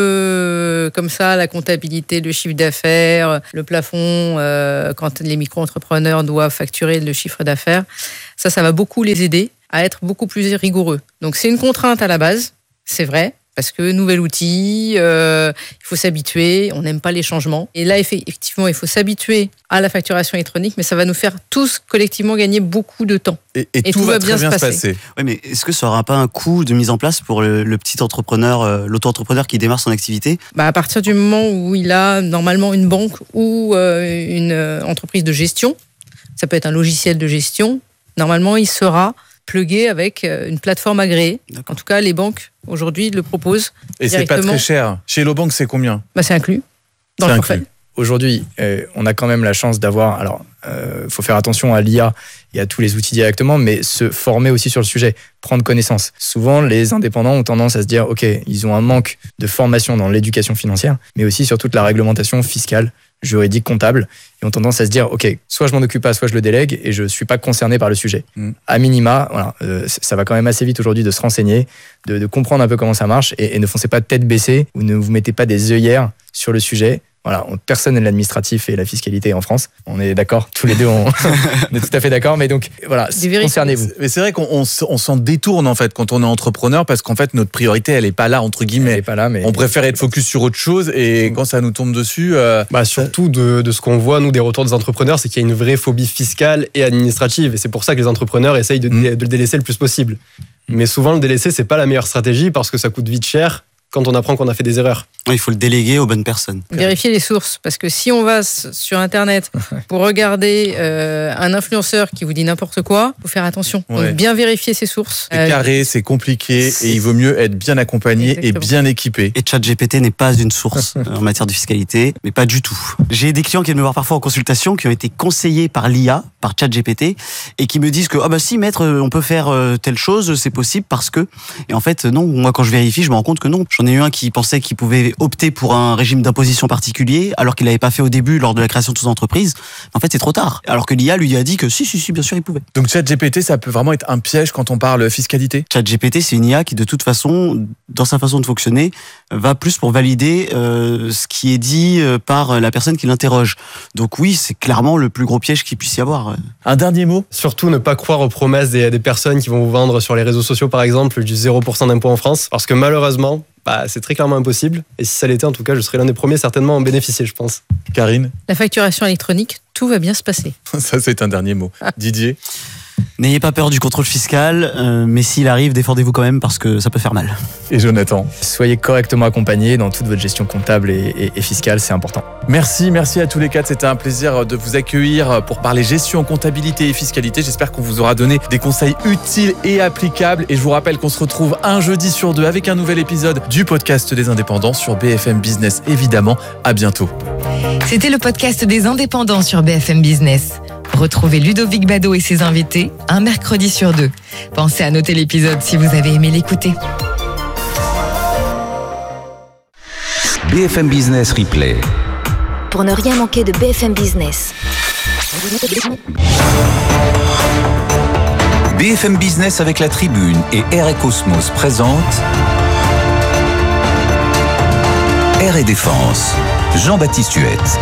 peu comme ça la comptabilité, le chiffre d'affaires, le plafond, euh, quand les micro-entrepreneurs doivent facturer le chiffre d'affaires. Ça, ça va beaucoup les aider à être beaucoup plus rigoureux. Donc c'est une contrainte à la base, c'est vrai. Parce que nouvel outil, euh, il faut s'habituer, on n'aime pas les changements. Et là, effectivement, il faut s'habituer à la facturation électronique, mais ça va nous faire tous collectivement gagner beaucoup de temps. Et, et, et tout, tout va, va bien, bien se passer. passer. Oui, mais est-ce que ça n'aura pas un coût de mise en place pour le, le petit entrepreneur, euh, l'auto-entrepreneur qui démarre son activité ? Bah, à partir du moment où il a normalement une banque ou euh, une entreprise de gestion, ça peut être un logiciel de gestion, normalement, il sera plugué avec une plateforme agréée. D'accord. En tout cas, les banques, aujourd'hui, le proposent. Et c'est pas très cher. Chez Hello Bank, c'est combien ? Bah, c'est inclus dans c'est le forfait. Aujourd'hui, euh, on a quand même la chance d'avoir... Alors, il euh, faut faire attention à l'I A et à tous les outils directement, mais se former aussi sur le sujet, prendre connaissance. Souvent, les indépendants ont tendance à se dire, OK, ils ont un manque de formation dans l'éducation financière, mais aussi sur toute la réglementation fiscale, juridique, comptable, et ont tendance à se dire, OK, soit je m'en occupe pas, soit je le délègue, et je suis pas concerné par le sujet. Mmh. À minima, voilà, euh, ça va quand même assez vite aujourd'hui de se renseigner, de, de comprendre un peu comment ça marche, et, et ne foncez pas de tête baissée, ou ne vous mettez pas des œillères sur le sujet. Voilà, personne n'est l'administratif et la fiscalité en France. On est d'accord, tous les deux, on, on est tout à fait d'accord. Mais donc, voilà, concernez-vous. Mais c'est vrai qu'on on, on s'en détourne en fait quand on est entrepreneur parce qu'en fait notre priorité elle est pas là entre guillemets. Elle est pas là, mais on préfère être focus sur autre chose et quand ça nous tombe dessus. Euh, bah surtout de, de ce qu'on voit nous des retours des entrepreneurs, c'est qu'il y a une vraie phobie fiscale et administrative et c'est pour ça que les entrepreneurs essayent de, mmh. de le délaisser le plus possible. Mmh. Mais souvent le délaisser c'est pas la meilleure stratégie parce que ça coûte vite cher. Quand on apprend qu'on a fait des erreurs. Il faut le déléguer aux bonnes personnes. Vérifier les sources, parce que si on va sur Internet pour regarder euh, un influenceur qui vous dit n'importe quoi, il faut faire attention. Ouais. Donc bien vérifier ses sources. C'est euh, carré, c'est compliqué, c'est... et il vaut mieux être bien accompagné Exactement. Et bien équipé. Et ChatGPT n'est pas une source en matière de fiscalité, mais pas du tout. J'ai des clients qui viennent me voir parfois en consultation, qui ont été conseillés par l'I A, par ChatGPT, et qui me disent que ah bah si maître, on peut faire telle chose, c'est possible parce que. Et en fait non, moi quand je vérifie, je me rends compte que non. J'en ai eu un qui pensait qu'il pouvait opter pour un régime d'imposition particulier, alors qu'il l'avait pas fait au début lors de la création de son entreprise. En fait, c'est trop tard. Alors que l'I A lui a dit que si, si, si, bien sûr, il pouvait. Donc ChatGPT, ça peut vraiment être un piège quand on parle fiscalité ? ChatGPT, c'est une I A qui, de toute façon, dans sa façon de fonctionner, va plus pour valider euh, ce qui est dit par la personne qui l'interroge. Donc oui, c'est clairement le plus gros piège qu'il puisse y avoir. Un dernier mot ? Surtout ne pas croire aux promesses des, des personnes qui vont vous vendre sur les réseaux sociaux, par exemple, du zéro pour cent d'impôt en France, parce que malheureusement, bah, c'est très clairement impossible. Et si ça l'était, en tout cas, je serais l'un des premiers certainement à en bénéficier, je pense. Karine ? La facturation électronique, tout va bien se passer. Ça, c'est un dernier mot. Didier ? N'ayez pas peur du contrôle fiscal, euh, mais s'il arrive, défendez-vous quand même parce que ça peut faire mal. Et Jonathan ? Soyez correctement accompagnés dans toute votre gestion comptable et, et, et fiscale, c'est important. Merci, merci à tous les quatre. C'était un plaisir de vous accueillir pour parler gestion, comptabilité et fiscalité. J'espère qu'on vous aura donné des conseils utiles et applicables. Et je vous rappelle qu'on se retrouve un jeudi sur deux avec un nouvel épisode du podcast des Indépendants sur B F M Business, évidemment. À bientôt. C'était le podcast des Indépendants sur B F M Business. Retrouvez Ludovic Bado et ses invités un mercredi sur deux. Pensez à noter l'épisode si vous avez aimé l'écouter. B F M Business Replay. Pour ne rien manquer de B F M Business. B F M Business avec la Tribune et Air et Cosmos présente Air et Défense. Jean-Baptiste Huette.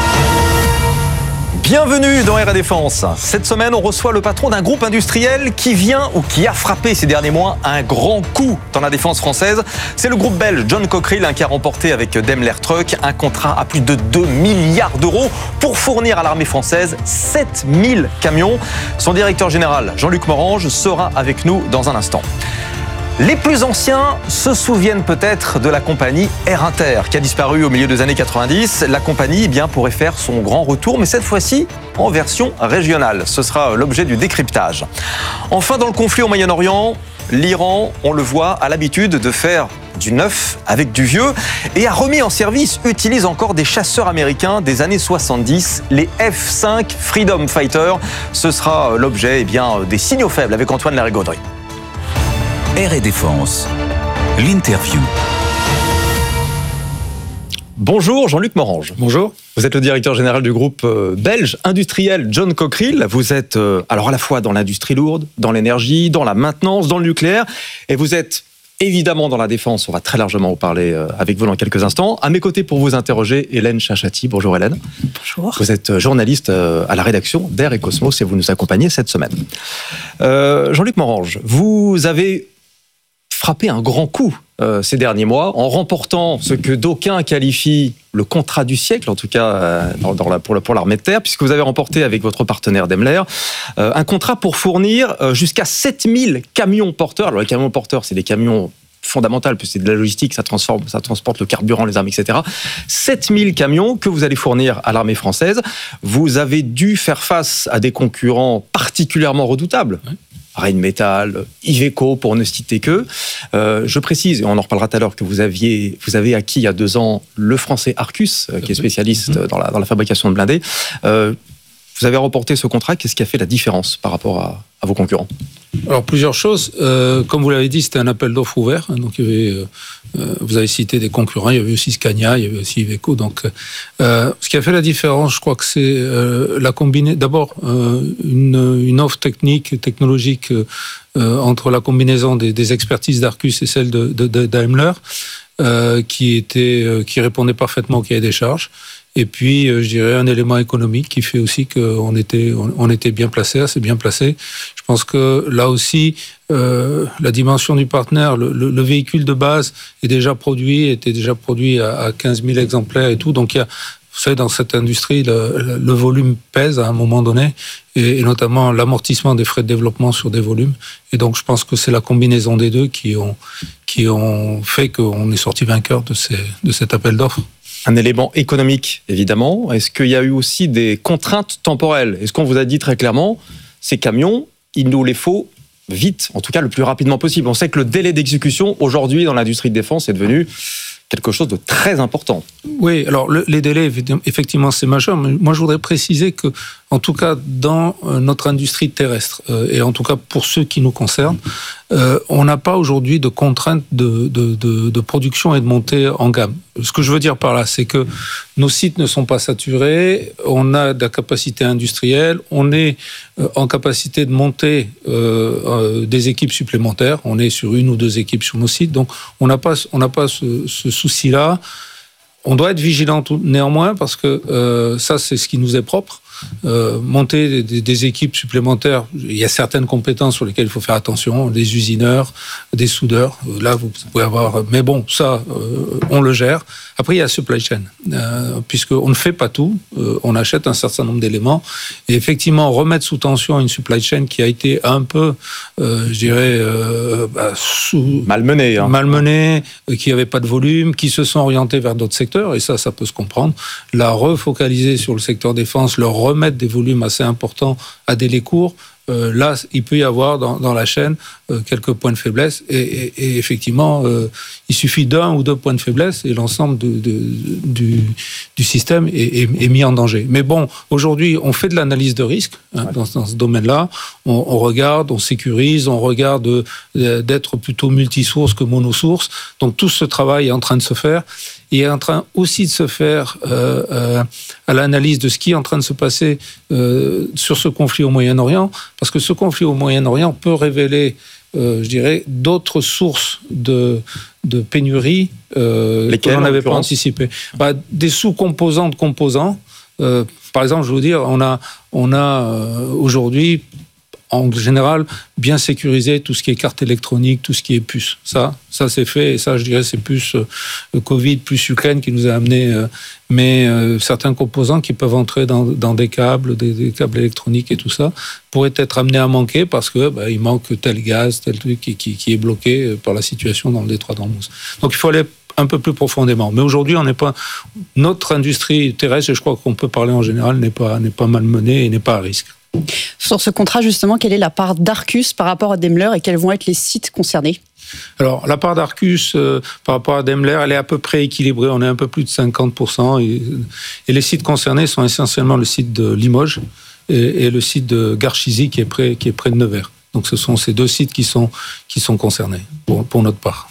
Bienvenue dans Air et Défense. Cette semaine, on reçoit le patron d'un groupe industriel qui vient ou qui a frappé ces derniers mois un grand coup dans la défense française. C'est le groupe belge John Cockerill qui a remporté avec Daimler Truck un contrat à plus de deux milliards d'euros pour fournir à l'armée française sept mille camions. Son directeur général, Jean-Luc Morange, sera avec nous dans un instant. Les plus anciens se souviennent peut-être de la compagnie Air Inter qui a disparu au milieu des années quatre-vingt-dix. La compagnie eh bien, pourrait faire son grand retour, mais cette fois-ci en version régionale. Ce sera l'objet du décryptage. Enfin, dans le conflit au Moyen-Orient, l'Iran, on le voit, a l'habitude de faire du neuf avec du vieux et a remis en service, utilise encore des chasseurs américains des années soixante-dix, les F cinq Freedom Fighter. Ce sera l'objet eh bien, des signaux faibles avec Antoine Larigauderie. Air et Défense, l'interview. Bonjour Jean-Luc Morange. Bonjour. Vous êtes le directeur général du groupe belge industriel John Cockerill. Vous êtes alors à la fois dans l'industrie lourde, dans l'énergie, dans la maintenance, dans le nucléaire, et vous êtes évidemment dans la défense. On va très largement en parler avec vous dans quelques instants. À mes côtés pour vous interroger, Hélène Chachati. Bonjour Hélène. Bonjour. Vous êtes journaliste à la rédaction d'Air et Cosmos et vous nous accompagnez cette semaine. Euh, Jean-Luc Morange, vous avez frappé un grand coup euh, ces derniers mois en remportant ce que d'aucuns qualifient le contrat du siècle, en tout cas euh, dans, dans la, pour, la, pour l'armée de terre, puisque vous avez remporté avec votre partenaire Daimler euh, un contrat pour fournir euh, jusqu'à sept mille camions porteurs. Alors les camions porteurs, c'est des camions fondamentaux, puisque c'est de la logistique, ça, transforme, ça transporte le carburant, les armes, et cetera. sept mille camions que vous allez fournir à l'armée française. Vous avez dû faire face à des concurrents particulièrement redoutables. Ouais. Rheinmetall, Iveco, pour ne citer que. Euh, je précise, et on en reparlera tout à l'heure, que vous, aviez, vous avez acquis il y a deux ans le français Arcus, euh, qui est spécialiste dans la, dans la fabrication de blindés. Euh, vous avez remporté ce contrat. Qu'est-ce qui a fait la différence par rapport à, à vos concurrents ? Alors, plusieurs choses. Euh, comme vous l'avez dit, c'était un appel d'offres ouvert. Hein, donc, il y avait, euh, vous avez cité des concurrents. Il y avait aussi Scania, il y avait aussi Iveco. Donc, euh, ce qui a fait la différence, je crois que c'est euh, la combinaison. D'abord, euh, une, une offre technique, technologique euh, entre la combinaison des, des expertises d'Arcus et celle de, de, de Daimler, euh, qui était, euh, qui répondait parfaitement au cahier des charges. Et puis, je dirais, un élément économique qui fait aussi qu'on était, on était bien placé, assez bien placé. Je pense que là aussi, euh, la dimension du partenaire, le, le, le véhicule de base est déjà produit, était déjà produit à, à quinze mille exemplaires et tout. Donc, il y a, vous savez, dans cette industrie, le, le, le volume pèse à un moment donné, et, et notamment l'amortissement des frais de développement sur des volumes. Et donc, je pense que c'est la combinaison des deux qui ont, qui ont fait qu'on est sorti vainqueur de, ces, de cet appel d'offres. Un élément économique, évidemment. Est-ce qu'il y a eu aussi des contraintes temporelles ? Est-ce qu'on vous a dit très clairement, ces camions, il nous les faut vite, en tout cas le plus rapidement possible ? On sait que le délai d'exécution, aujourd'hui, dans l'industrie de défense, est devenu quelque chose de très important. Oui, alors le, les délais, effectivement, c'est majeur. Mais moi, je voudrais préciser que, en tout cas, dans notre industrie terrestre, euh, et en tout cas pour ceux qui nous concernent, euh, on n'a pas aujourd'hui de contraintes de, de, de, de production et de montée en gamme. Ce que je veux dire par là, c'est que nos sites ne sont pas saturés, on a de la capacité industrielle, on est euh, en capacité de monter euh, euh, des équipes supplémentaires, on est sur une ou deux équipes sur nos sites, donc on n'a pas, on n'a pas ce, ce souci-là. On doit être vigilant tout, néanmoins, parce que euh, ça, c'est ce qui nous est propre. Euh, monter des, des équipes supplémentaires, il y a certaines compétences sur lesquelles il faut faire attention, des usineurs, des soudeurs, là vous pouvez avoir, mais bon, ça euh, on le gère. Après il y a la supply chain, euh, puisqu'on ne fait pas tout, euh, on achète un certain nombre d'éléments, et effectivement remettre sous tension une supply chain qui a été un peu, euh, je dirais, euh, bah, sous... malmenée, hein. malmenée, euh, qui n'avait pas de volume, qui se sont orientés vers d'autres secteurs, et ça, ça peut se comprendre. La refocaliser sur le secteur défense, leur remettre des volumes assez importants à délai court, euh, là, il peut y avoir dans, dans la chaîne euh, quelques points de faiblesse. Et, et, et effectivement, euh, il suffit d'un ou deux points de faiblesse et l'ensemble de, de, du, du système est, est, est mis en danger. Mais bon, aujourd'hui, on fait de l'analyse de risque hein, ouais. dans, dans ce domaine-là. On, on regarde, on sécurise, on regarde euh, d'être plutôt multisource que monosource. Donc tout ce travail est en train de se faire. Il est en train aussi de se faire euh, euh, à l'analyse de ce qui est en train de se passer euh, sur ce conflit au Moyen-Orient, parce que ce conflit au Moyen-Orient peut révéler, euh, je dirais, d'autres sources de, de pénurie euh, que l'on n'avait pas anticipé. Bah, des sous-composants de composants. Euh, par exemple, je veux vous dire, on a, on a euh, aujourd'hui, en général, bien sécuriser tout ce qui est carte électronique, tout ce qui est puce. Ça, ça c'est fait, et ça, je dirais, c'est plus euh, Covid, plus Ukraine qui nous a amené, euh, mais euh, certains composants qui peuvent entrer dans, dans des câbles, des, des câbles électroniques et tout ça, pourraient être amenés à manquer parce que bah, il manque tel gaz, tel truc qui, qui, qui est bloqué par la situation dans le détroit d'Ormuz. Donc il faut aller un peu plus profondément. Mais aujourd'hui, on n'est pas, notre industrie terrestre, et je crois qu'on peut parler en général, n'est pas, n'est pas malmenée et n'est pas à risque. Sur ce contrat, justement, quelle est la part d'Arcus par rapport à Daimler et quels vont être les sites concernés ? Alors, la part d'Arcus euh, par rapport à Daimler, elle est à peu près équilibrée. On est un peu plus de cinquante pour cent. Et, et les sites concernés sont essentiellement le site de Limoges et, et le site de Garchizy qui est près, qui est près de Nevers. Donc, ce sont ces deux sites qui sont, qui sont concernés pour, pour notre part.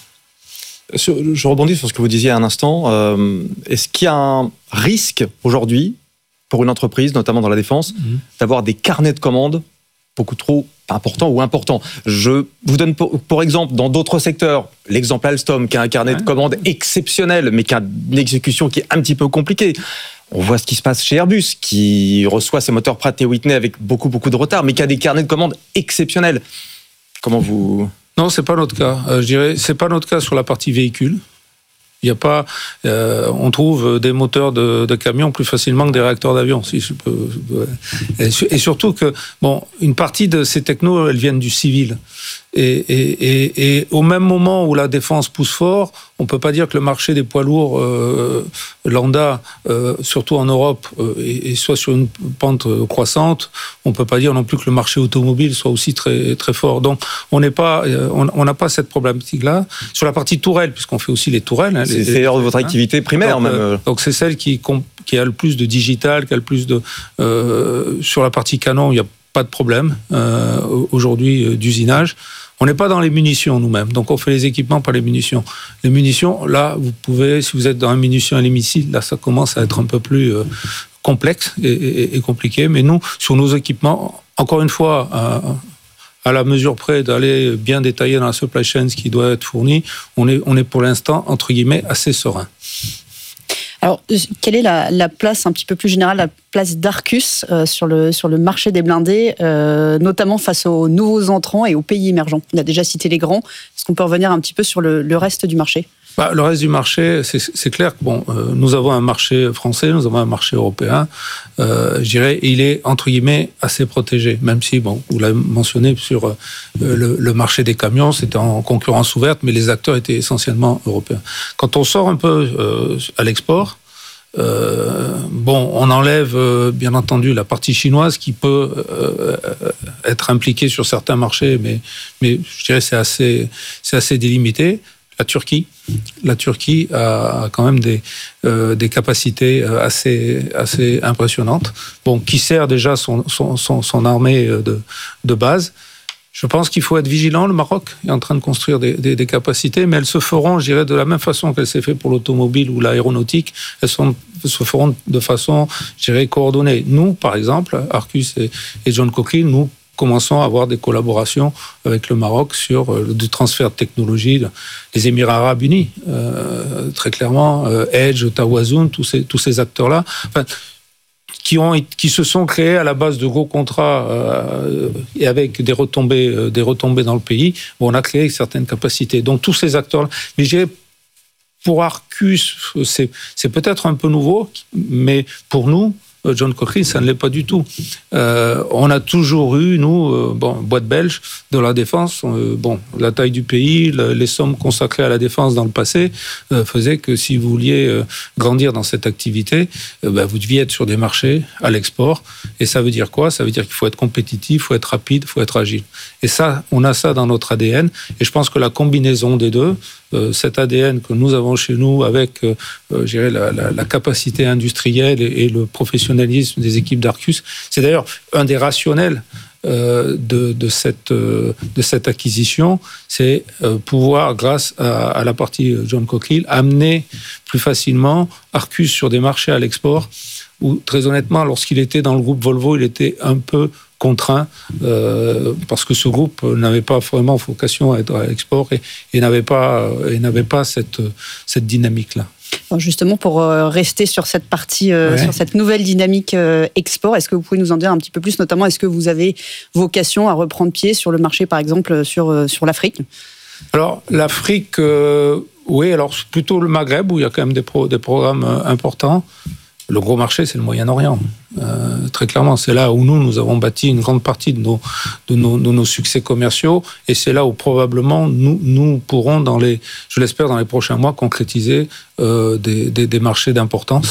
Je rebondis sur ce que vous disiez à un instant. Euh, est-ce qu'il y a un risque aujourd'hui pour une entreprise, notamment dans la défense, mmh. d'avoir des carnets de commandes beaucoup trop importants ou importants? Je vous donne pour, pour exemple, dans d'autres secteurs, l'exemple Alstom, qui a un carnet ouais. de commandes exceptionnel, mais qui a une exécution qui est un petit peu compliquée. On voit ce qui se passe chez Airbus, qui reçoit ses moteurs Pratt et Whitney avec beaucoup, beaucoup de retard, mais qui a des carnets de commandes exceptionnels. Comment vous... Non, c'est pas notre cas. Euh, je dirais, c'est pas notre cas sur la partie véhicule. Il y a pas, euh, on trouve des moteurs de, de camions plus facilement que des réacteurs d'avion, si je peux. Et, et surtout que, bon, une partie de ces technos, elles viennent du civil. Et, et, et, et au même moment où la défense pousse fort, on peut pas dire que le marché des poids lourds euh, lambda, euh, surtout en Europe, euh, et, et soit sur une pente croissante. On peut pas dire non plus que le marché automobile soit aussi très très fort. Donc on n'est pas, on n'a pas cette problématique-là sur la partie tourelle, puisqu'on fait aussi les tourelles. Hein, c'est d'ailleurs votre activité primaire, donc, même. Euh, donc c'est celle qui qui a le plus de digital, qui a le plus de euh, sur la partie canon, il y a pas de problème euh, aujourd'hui euh, d'usinage. On n'est pas dans les munitions nous-mêmes, donc on fait les équipements, pas les munitions. Les munitions, là, vous pouvez, si vous êtes dans les munitions et les missiles, là, ça commence à être un peu plus euh, complexe et, et, et compliqué. Mais nous, sur nos équipements, encore une fois, euh, à la mesure près d'aller bien détailler dans la supply chain ce qui doit être fourni, on est, on est pour l'instant, entre guillemets, assez serein. Alors, quelle est la, la place un petit peu plus générale, la place d'Arcus euh, sur, le, sur le marché des blindés, euh, notamment face aux nouveaux entrants et aux pays émergents? On a déjà cité les grands. Est-ce qu'on peut revenir un petit peu sur le, le reste du marché? Bah, le reste du marché, c'est, c'est clair que bon, euh, nous avons un marché français, nous avons un marché européen. Euh, je dirais, il est entre guillemets assez protégé, même si bon, vous l'avez mentionné sur euh, le, le marché des camions, c'était en concurrence ouverte, mais les acteurs étaient essentiellement européens. Quand on sort un peu euh, à l'export, euh, bon, on enlève euh, bien entendu la partie chinoise qui peut euh, être impliquée sur certains marchés, mais mais je dirais c'est assez c'est assez délimité. La Turquie, la Turquie a quand même des, euh, des capacités assez, assez impressionnantes, bon, qui sert déjà son, son, son, son armée de, de base. Je pense qu'il faut être vigilant. Le Maroc est en train de construire des, des, des capacités, mais elles se feront, je dirais, de la même façon qu'elles s'est fait pour l'automobile ou l'aéronautique. Elles sont, se feront de façon, je dirais, coordonnée. Nous, par exemple, Arcus et, et John Cochrane, nous commençons à avoir des collaborations avec le Maroc sur euh, du transfert de technologie. Les Émirats Arabes Unis, euh, très clairement, euh, Edge, Tawazun, tous ces, tous ces acteurs-là, enfin, qui, ont, qui se sont créés à la base de gros contrats euh, et avec des retombées, euh, des retombées dans le pays. Bon, on a créé certaines capacités. Donc tous ces acteurs-là. Mais je dirais, pour Arcus, c'est, c'est peut-être un peu nouveau, mais pour nous, John Cochrane, ça ne l'est pas du tout. Euh, on a toujours eu, nous, euh, bon, boîte belge de la défense, euh, bon, la taille du pays, le, les sommes consacrées à la défense dans le passé euh, faisaient que si vous vouliez euh, grandir dans cette activité, euh, bah, vous deviez être sur des marchés à l'export. Et ça veut dire quoi? Ça veut dire qu'il faut être compétitif, il faut être rapide, il faut être agile. Et ça, on a ça dans notre A D N. Et je pense que la combinaison des deux, euh, cet A D N que nous avons chez nous avec, euh, euh, je dirais, la, la, la capacité industrielle et, et le professionnalisme des équipes d'Arcus, c'est d'ailleurs un des rationnels euh, de, de, cette, euh, de cette acquisition, c'est euh, pouvoir, grâce à, à la partie John Cochrane, amener plus facilement Arcus sur des marchés à l'export où, très honnêtement, lorsqu'il était dans le groupe Volvo, il était un peu contraint euh, parce que ce groupe n'avait pas vraiment vocation à être à l'export et, et n'avait pas, et n'avait pas cette, cette dynamique-là. Justement, pour rester sur cette partie, ouais. sur cette nouvelle dynamique export, est-ce que vous pouvez nous en dire un petit peu plus? Notamment, est-ce que vous avez vocation à reprendre pied sur le marché, par exemple, sur, sur l'Afrique? Alors, l'Afrique, euh, oui, alors plutôt le Maghreb, où il y a quand même des, pro, des programmes importants. Le gros marché, c'est le Moyen-Orient. Euh, très clairement, c'est là où nous, nous avons bâti une grande partie de nos, de nos, de nos succès commerciaux, et c'est là où probablement nous, nous pourrons, dans les, je l'espère, dans les prochains mois, concrétiser euh, des, des, des marchés d'importance.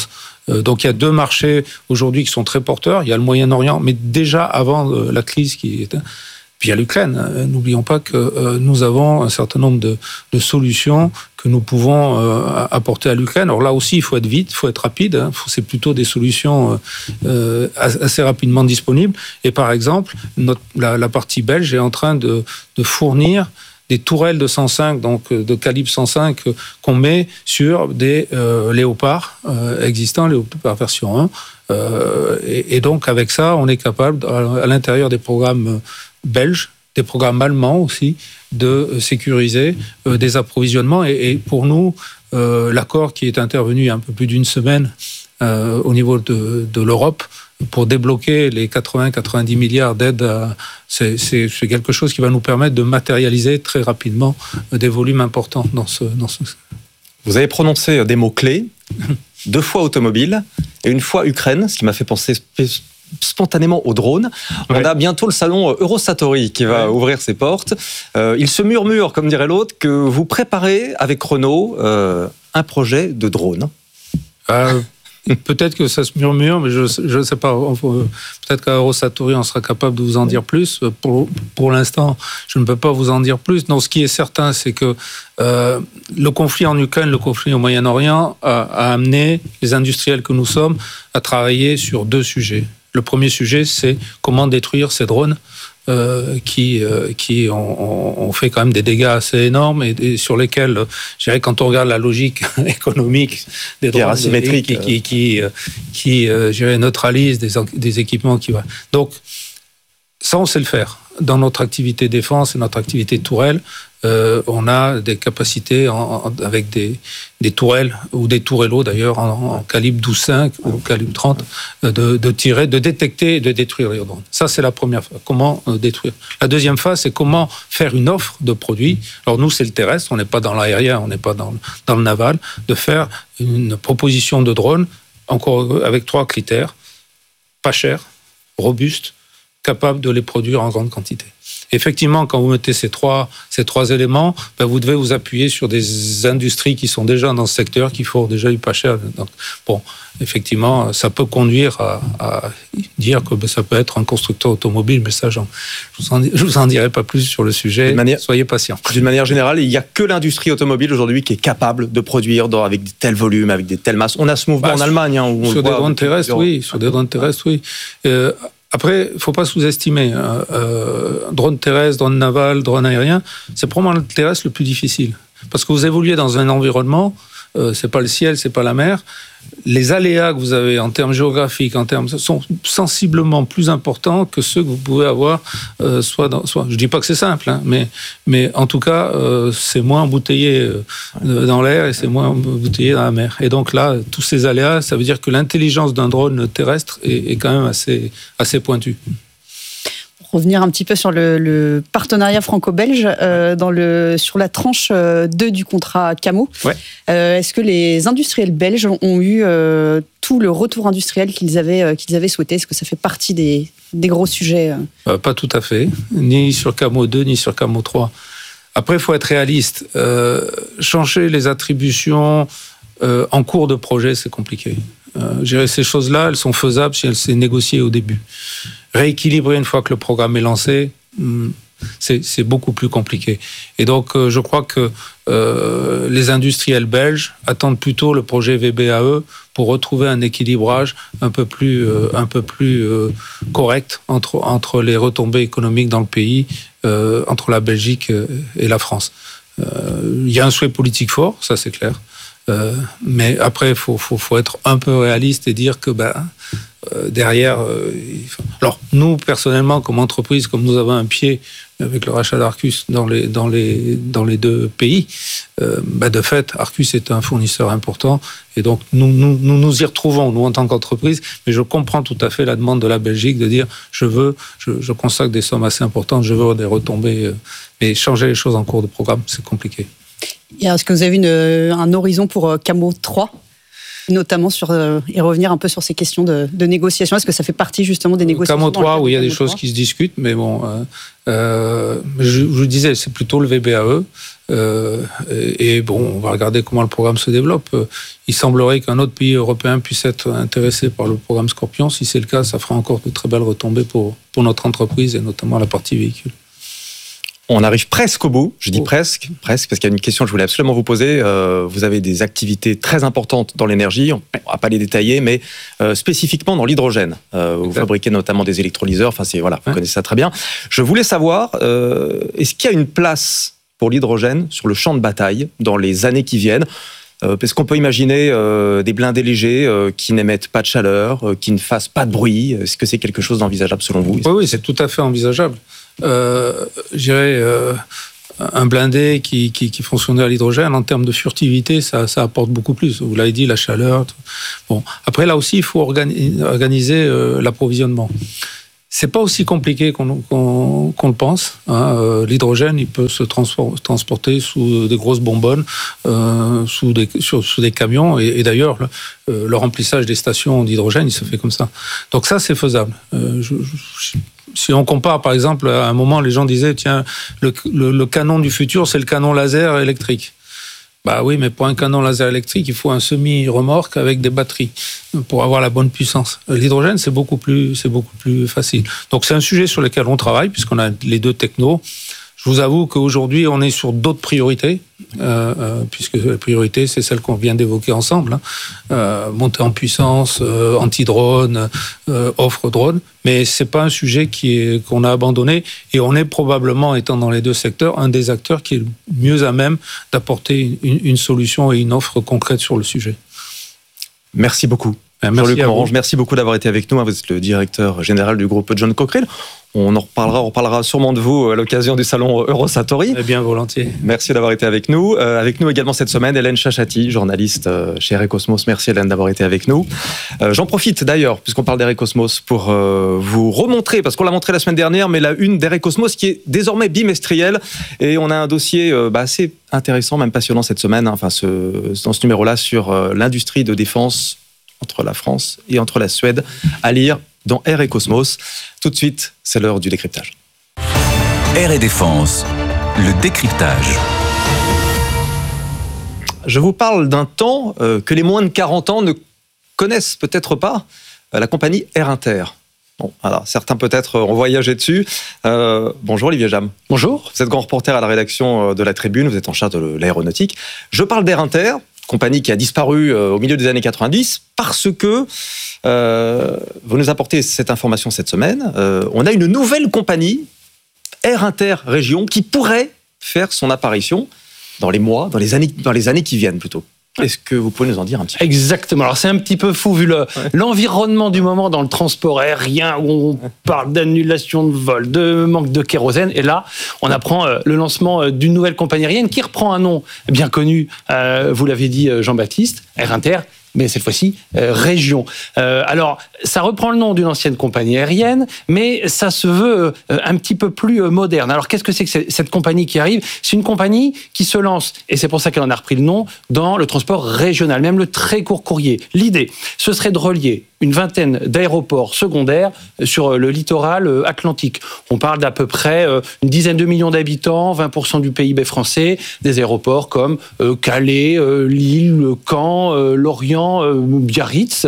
Euh, donc il y a deux marchés aujourd'hui qui sont très porteurs. Il y a le Moyen-Orient, mais déjà avant euh, la crise qui était... Puis il y a l'Ukraine. N'oublions pas que euh, nous avons un certain nombre de, de solutions que nous pouvons euh, apporter à l'Ukraine. Alors là aussi, il faut être vite, il faut être rapide. Hein. C'est plutôt des solutions euh, assez rapidement disponibles. Et par exemple, notre, la, la partie belge est en train de, de fournir des tourelles de cent cinq, donc de calibre cent cinq, qu'on met sur des euh, léopards euh, existants, léopards version un. Euh, et, et donc avec ça, on est capable, à, à l'intérieur des programmes belges, des programmes allemands aussi, de sécuriser euh, des approvisionnements. Et, et pour nous, euh, l'accord qui est intervenu il y a un peu plus d'une semaine euh, au niveau de, de l'Europe pour débloquer les quatre-vingts à quatre-vingt-dix milliards d'aides, à, c'est, c'est, c'est quelque chose qui va nous permettre de matérialiser très rapidement des volumes importants dans ce... Dans ce... Vous avez prononcé des mots-clés, deux fois automobile et une fois Ukraine, ce qui m'a fait penser spontanément aux drones. Ouais. On a bientôt le salon Eurosatori qui va ouais. ouvrir ses portes. Euh, il se murmure, comme dirait l'autre, que vous préparez avec Renault euh, un projet de drone. Euh, peut-être que ça se murmure, mais je ne sais pas. Peut-être qu'à Eurosatori, on sera capable de vous en dire plus. Pour, pour l'instant, je ne peux pas vous en dire plus. Non, ce qui est certain, c'est que euh, le conflit en Ukraine, le conflit au Moyen-Orient a, a amené les industriels que nous sommes à travailler sur deux sujets. Le premier sujet, c'est comment détruire ces drones euh, qui, euh, qui ont, ont fait quand même des dégâts assez énormes et, et sur lesquels, euh, je dirais, quand on regarde la logique économique des drones asymétriques, qui, qui, qui, euh, qui euh, je dirais, neutralisent des, des équipements qui... Donc, ça, on sait le faire. Dans notre activité défense et notre activité tourelle, euh, on a des capacités en, en, avec des, des tourelles, ou des tourellos d'ailleurs, en, en calibre douze cinq ou calibre trente, de, de tirer, de détecter et de détruire les drones. Ça, c'est la première phase. Comment euh, détruire. La deuxième phase, c'est comment faire une offre de produits. Alors nous, c'est le terrestre, on n'est pas dans l'aérien, on n'est pas dans, dans le naval, de faire une proposition de drone, encore avec trois critères: pas cher, robuste, capable de les produire en grande quantité. Effectivement, quand vous mettez ces trois, ces trois éléments, ben vous devez vous appuyer sur des industries qui sont déjà dans ce secteur, qui font déjà du pas cher. Donc, bon, effectivement, ça peut conduire à, à dire que ben, ça peut être un constructeur automobile, mais ça, j'en, je ne vous en dirai pas plus sur le sujet. Manière, soyez patients. D'une manière générale, il n'y a que l'industrie automobile aujourd'hui qui est capable de produire dans, avec des tels volumes, avec des telles masses. On a ce mouvement bah, en Allemagne. Hein, où sur, on des voit, drones terrestres, oui, sur des drones terrestres, oui. Euh, Après, il ne faut pas sous-estimer. Hein. Euh, drone terrestre, drone naval, drone aérien, c'est probablement le terrestre le plus difficile. Parce que vous évoluez dans un environnement, euh, ce n'est pas le ciel, ce n'est pas la mer. Les aléas que vous avez en termes géographiques, en termes, sont sensiblement plus importants que ceux que vous pouvez avoir. Euh, soit, dans, soit, je ne dis pas que c'est simple, hein, mais, mais en tout cas, euh, c'est moins embouteillé euh, dans l'air et c'est moins embouteillé dans la mer. Et donc là, tous ces aléas, ça veut dire que l'intelligence d'un drone terrestre est, est quand même assez, assez pointue. Revenir un petit peu sur le, le partenariat franco-belge euh, dans le, sur la tranche deux du contrat Camo. Ouais. Euh, est-ce que les industriels belges ont eu euh, tout le retour industriel qu'ils avaient, euh, qu'ils avaient souhaité? Est-ce que ça fait partie des, des gros sujets euh... Euh, Pas tout à fait, ni sur Camo deux, ni sur Camo trois. Après, il faut être réaliste. Euh, changer les attributions euh, en cours de projet, c'est compliqué. Euh, je dirais, ces choses-là, elles sont faisables si elles sont négociées au début. Rééquilibrer une fois que le programme est lancé, c'est, c'est beaucoup plus compliqué. Et donc, euh, je crois que euh, les industriels belges attendent plutôt le projet V B A E pour retrouver un équilibrage un peu plus, euh, un peu plus euh, correct entre, entre les retombées économiques dans le pays, euh, entre la Belgique et la France. Euh, il y a un souhait politique fort, ça c'est clair. Euh, mais après, il faut, faut, faut être un peu réaliste et dire que ben, euh, derrière... Euh, faut... Alors, nous, personnellement, comme entreprise, comme nous avons un pied avec le rachat d'Arcus dans les, dans les, dans les deux pays, euh, ben, de fait, Arcus est un fournisseur important et donc nous nous, nous nous y retrouvons, nous, en tant qu'entreprise, mais je comprends tout à fait la demande de la Belgique de dire je veux, je, je consacre des sommes assez importantes, je veux des retombées, euh, mais changer les choses en cours de programme, c'est compliqué. Est-ce que vous avez une, un horizon pour Camo trois ? notamment sur euh, et revenir un peu sur ces questions de, de négociation. Est-ce que ça fait partie justement des négociations? Camo trois, oui, il y a des choses qui se discutent, mais bon, euh, euh, je, je vous disais, c'est plutôt le V B A E. Euh, et, et bon, on va regarder comment le programme se développe. Il semblerait qu'un autre pays européen puisse être intéressé par le programme Scorpion. Si c'est le cas, ça fera encore de très belles retombées pour, pour notre entreprise et notamment la partie véhicule. On arrive presque au bout, je dis Oh. presque, presque, parce qu'il y a une question que je voulais absolument vous poser. Euh, vous avez des activités très importantes dans l'énergie, on ne va pas les détailler, mais euh, spécifiquement dans l'hydrogène. Euh, vous Exact. fabriquez notamment des électrolyseurs, enfin c'est voilà, vous Ouais. connaissez ça très bien. Je voulais savoir, euh, est-ce qu'il y a une place pour l'hydrogène sur le champ de bataille dans les années qui viennent? Euh, Est-ce qu'on peut imaginer euh, des blindés légers euh, qui n'émettent pas de chaleur, euh, qui ne fassent pas de bruit? Est-ce que c'est quelque chose d'envisageable selon vous? Oui, oui, c'est tout à fait envisageable. Euh, je dirais, euh, un blindé qui, qui, qui fonctionnait à l'hydrogène, en termes de furtivité, ça, ça apporte beaucoup plus. Vous l'avez dit, la chaleur. Tout. Bon, après, là aussi, il faut organi- organiser euh, l'approvisionnement. C'est pas aussi compliqué qu'on qu'on, qu'on le pense. Hein. Euh, l'hydrogène, il peut se transpor- transporter sous des grosses bonbonnes, euh, sous, des, sur, sous des camions. Et, et d'ailleurs, le, euh, le remplissage des stations d'hydrogène, il se fait comme ça. Donc ça, c'est faisable. Euh, je, je, si on compare, par exemple, à un moment, les gens disaient, tiens, le, le, le canon du futur, c'est le canon laser électrique. Bah oui, mais pour un canon laser électrique, il faut un semi-remorque avec des batteries pour avoir la bonne puissance. L'hydrogène, c'est beaucoup plus, c'est beaucoup plus facile. Donc c'est un sujet sur lequel on travaille, puisqu'on a les deux technos. Je vous avoue qu'aujourd'hui, on est sur d'autres priorités, euh, euh, puisque la priorité, c'est celle qu'on vient d'évoquer ensemble. Hein. Euh, montée en puissance, euh, anti-drone, euh, offre drone. Mais c'est pas un sujet qui est, qu'on a abandonné. Et on est probablement, étant dans les deux secteurs, un des acteurs qui est le mieux à même d'apporter une, une solution et une offre concrète sur le sujet. Merci beaucoup. Ben, merci Jean-Luc à vous. Morange, merci beaucoup d'avoir été avec nous. Vous êtes le directeur général du groupe John Cochrane. On en reparlera, on reparlera sûrement de vous à l'occasion du salon Eurosatori. Eh bien, volontiers. Merci d'avoir été avec nous. Euh, avec nous également cette semaine, Hélène Chachati, journaliste euh, chez Erecosmos. Merci Hélène d'avoir été avec nous. Euh, j'en profite d'ailleurs, puisqu'on parle d'Erecosmos, pour euh, vous remontrer, parce qu'on l'a montré la semaine dernière, mais la une d'Erecosmos qui est désormais bimestrielle. Et on a un dossier euh, bah, assez intéressant, même passionnant cette semaine, hein, enfin, ce, dans ce numéro-là, sur euh, l'industrie de défense entre la France et entre la Suède, à lire dans Air et Cosmos. Tout de suite, c'est l'heure du décryptage. Air et Défense, le décryptage. Je vous parle d'un temps euh, que les moins de quarante ans ne connaissent peut-être pas, euh, la compagnie Air Inter. Bon, alors, certains peut-être ont voyagé dessus. Euh, bonjour Olivier Jam. Bonjour. Vous êtes grand reporter à la rédaction de La Tribune, vous êtes en charge de l'aéronautique. Je parle d'Air Inter, compagnie qui a disparu euh, au milieu des années quatre-vingt-dix, parce que euh, vous nous apportez cette information cette semaine. Euh, on a une nouvelle compagnie, Air Inter Région, qui pourrait faire son apparition dans les mois, dans les années, dans les années qui viennent plutôt. Est-ce que vous pouvez nous en dire un petit peu? Exactement. Alors c'est un petit peu fou vu le, ouais. l'environnement du moment dans le transport aérien où on parle d'annulation de vol, de manque de kérosène. Et là, on apprend euh, le lancement euh, d'une nouvelle compagnie aérienne qui reprend un nom bien connu, euh, vous l'avez dit euh, Jean-Baptiste, Air Inter, mais cette fois-ci, euh, région. Euh, alors, ça reprend le nom d'une ancienne compagnie aérienne, mais ça se veut euh, un petit peu plus euh, moderne. Alors, qu'est-ce que c'est que cette compagnie qui arrive? C'est une compagnie qui se lance, et c'est pour ça qu'elle en a repris le nom, dans le transport régional, même le très court courrier. L'idée, ce serait de relier une vingtaine d'aéroports secondaires sur le littoral atlantique. On parle d'à peu près une dizaine de millions d'habitants, vingt pour cent du P I B français, des aéroports comme Calais, Lille, Caen, Lorient, Biarritz,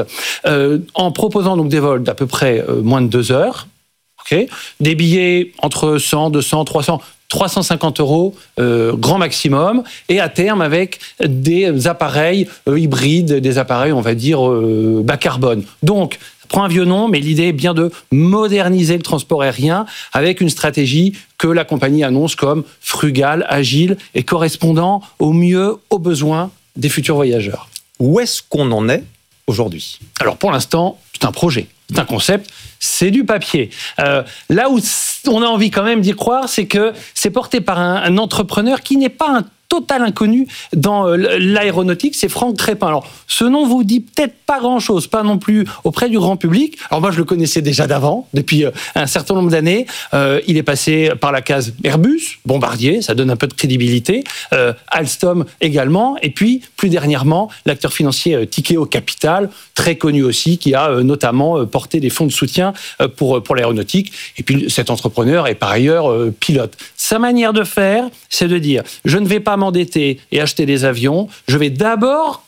en proposant donc des vols d'à peu près moins de deux heures, okay, des billets entre cent, deux cents, trois cents, trois cent cinquante euros, euh, grand maximum, et à terme avec des appareils euh, hybrides, des appareils, on va dire, euh, bas carbone. Donc, ça prend un vieux nom, mais l'idée est bien de moderniser le transport aérien avec une stratégie que la compagnie annonce comme frugale, agile et correspondant au mieux aux besoins des futurs voyageurs. Où est-ce qu'on en est aujourd'hui? Alors, pour l'instant, c'est un projet. C'est un concept, c'est du papier. Euh, là où on a envie quand même d'y croire, c'est que c'est porté par un, un entrepreneur qui n'est pas un total inconnu dans l'aéronautique, c'est Franck Crépin. Alors, ce nom vous dit peut-être pas grand-chose, pas non plus auprès du grand public. Alors moi, je le connaissais déjà d'avant, depuis un certain nombre d'années. Euh, il est passé par la case Airbus, Bombardier, ça donne un peu de crédibilité, euh, Alstom également, et puis, plus dernièrement, l'acteur financier euh, Tikehau Capital, très connu aussi, qui a euh, notamment euh, porté des fonds de soutien euh, pour, pour l'aéronautique. Et puis, cet entrepreneur est par ailleurs euh, pilote. Sa manière de faire, c'est de dire, je ne vais pas m'endetter et acheter des avions, je vais d'abord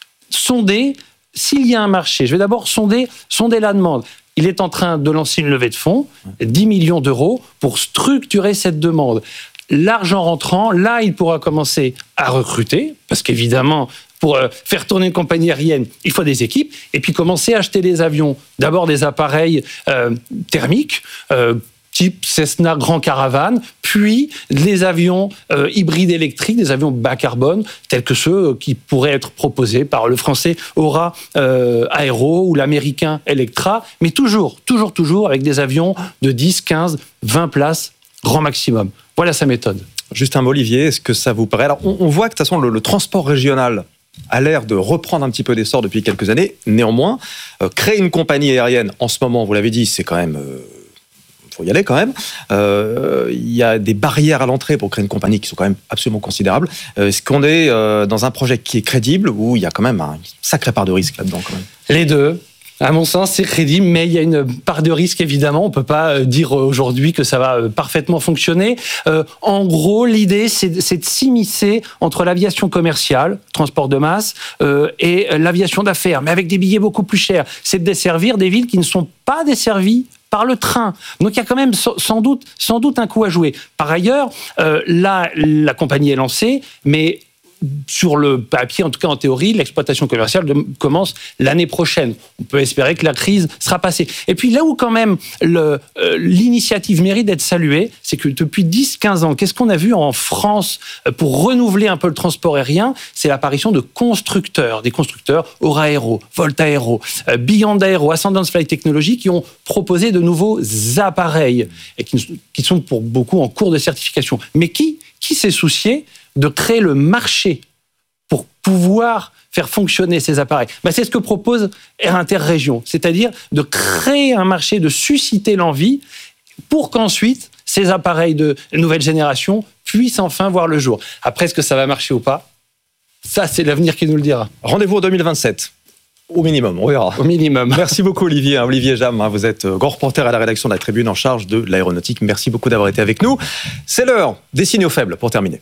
sonder s'il y a un marché. Je vais d'abord sonder, sonder la demande. Il est en train de lancer une levée de fonds, dix millions d'euros, pour structurer cette demande. L'argent rentrant, là, il pourra commencer à recruter, parce qu'évidemment, pour faire tourner une compagnie aérienne, il faut des équipes, et puis commencer à acheter des avions. D'abord des appareils euh, thermiques, euh, type Cessna Grand Caravan, puis les avions euh, hybrides électriques, des avions bas carbone, tels que ceux qui pourraient être proposés par le français Aura euh, Aero ou l'américain Electra, mais toujours, toujours, toujours avec des avions de dix, quinze, vingt places, grand maximum. Voilà sa méthode. Juste un mot, Olivier, est-ce que ça vous paraît... Alors, on, on voit que de toute façon, le, le transport régional a l'air de reprendre un petit peu d'essor depuis quelques années. Néanmoins, euh, créer une compagnie aérienne, en ce moment, vous l'avez dit, c'est quand même... Euh, faut y aller quand même. Euh, il y a des barrières à l'entrée pour créer une compagnie qui sont quand même absolument considérables. Euh, est-ce qu'on est euh, dans un projet qui est crédible ou il y a quand même un sacré part de risque là-dedans quand même ? Les deux. À mon sens, c'est crédible, mais il y a une part de risque, évidemment. On peut pas dire aujourd'hui que ça va parfaitement fonctionner. Euh, en gros, l'idée, c'est, c'est de s'immiscer entre l'aviation commerciale, transport de masse, euh, et l'aviation d'affaires, mais avec des billets beaucoup plus chers. C'est de desservir des villes qui ne sont pas desservies par le train. Donc il y a quand même sans doute, sans doute un coup à jouer. Par ailleurs, euh, là, la compagnie est lancée, mais sur le papier, en tout cas en théorie, l'exploitation commerciale de, commence l'année prochaine. On peut espérer que la crise sera passée. Et puis là où quand même le, euh, l'initiative mérite d'être saluée, c'est que depuis dix à quinze ans, qu'est-ce qu'on a vu en France pour renouveler un peu le transport aérien ? C'est l'apparition de constructeurs, des constructeurs Aura Aero, Volta Aero, euh, Beyond Aero, Ascendance Flight Technology, qui ont proposé de nouveaux appareils et qui, qui sont pour beaucoup en cours de certification. Mais qui, qui s'est soucié de créer le marché pour pouvoir faire fonctionner ces appareils. Ben, c'est ce que propose Air Interrégion, c'est-à-dire de créer un marché, de susciter l'envie pour qu'ensuite ces appareils de nouvelle génération puissent enfin voir le jour. Après, est-ce que ça va marcher ou pas ? Ça, c'est l'avenir qui nous le dira. Rendez-vous en deux mille vingt-sept. Au minimum, on verra. Au minimum. Merci beaucoup Olivier. Olivier Jam, vous êtes grand reporter à la rédaction de la Tribune en charge de l'aéronautique. Merci beaucoup d'avoir été avec nous. C'est l'heure des signaux faibles pour terminer.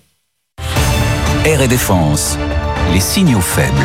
Air et Défense, les signaux faibles.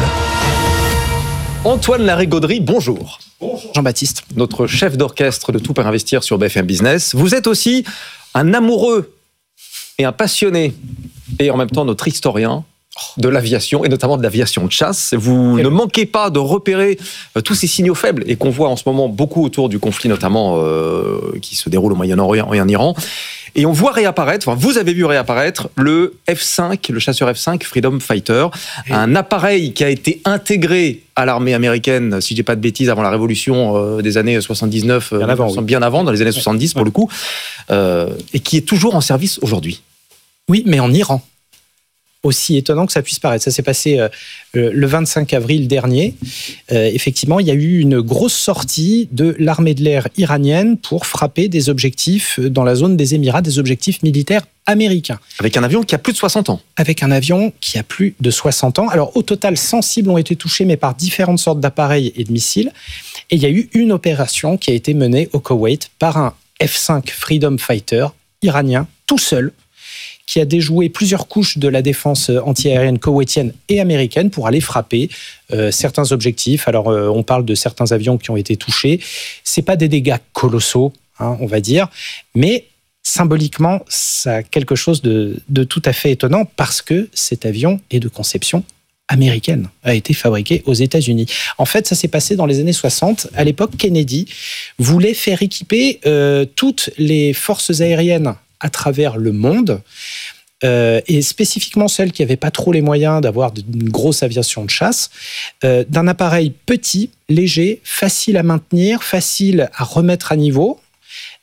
Antoine Larigauderie, bonjour. Bonjour Jean-Baptiste. Notre chef d'orchestre de Tout pour investir sur B F M Business. Vous êtes aussi un amoureux et un passionné et en même temps notre historien de l'aviation et notamment de l'aviation de chasse. Vous ne manquez pas de repérer euh, tous ces signaux faibles et qu'on voit en ce moment beaucoup autour du conflit notamment euh, qui se déroule au Moyen-Orient et en Iran. Et on voit réapparaître, enfin vous avez vu réapparaître le F cinq, le chasseur F cinq Freedom Fighter, et un appareil qui a été intégré à l'armée américaine, si je dis pas de bêtises, avant la révolution euh, des années soixante-dix-neuf, bien, euh, avant, oui. bien avant, dans les années soixante-dix pour ouais. le coup, euh, et qui est toujours en service aujourd'hui. Oui, mais en Iran. Aussi étonnant que ça puisse paraître. Ça s'est passé euh, le vingt-cinq avril dernier. Euh, effectivement, il y a eu une grosse sortie de l'armée de l'air iranienne pour frapper des objectifs dans la zone des Émirats, des objectifs militaires américains. Avec un avion qui a plus de soixante ans. Avec un avion qui a plus de soixante ans. Alors, au total, cent cibles ont été touchées, mais par différentes sortes d'appareils et de missiles. Et il y a eu une opération qui a été menée au Koweït par un F cinq Freedom Fighter iranien, tout seul, qui a déjoué plusieurs couches de la défense antiaérienne koweïtienne et américaine pour aller frapper euh, certains objectifs. Alors, euh, on parle de certains avions qui ont été touchés. C'est pas des dégâts colossaux, hein, on va dire, mais symboliquement, ça a quelque chose de, de tout à fait étonnant parce que cet avion est de conception américaine, a été fabriqué aux États-Unis. En fait, ça s'est passé dans les années soixante. À l'époque, Kennedy voulait faire équiper euh, toutes les forces aériennes à travers le monde, euh, et spécifiquement celles qui n'avaient pas trop les moyens d'avoir une grosse aviation de chasse, euh, d'un appareil petit, léger, facile à maintenir, facile à remettre à niveau,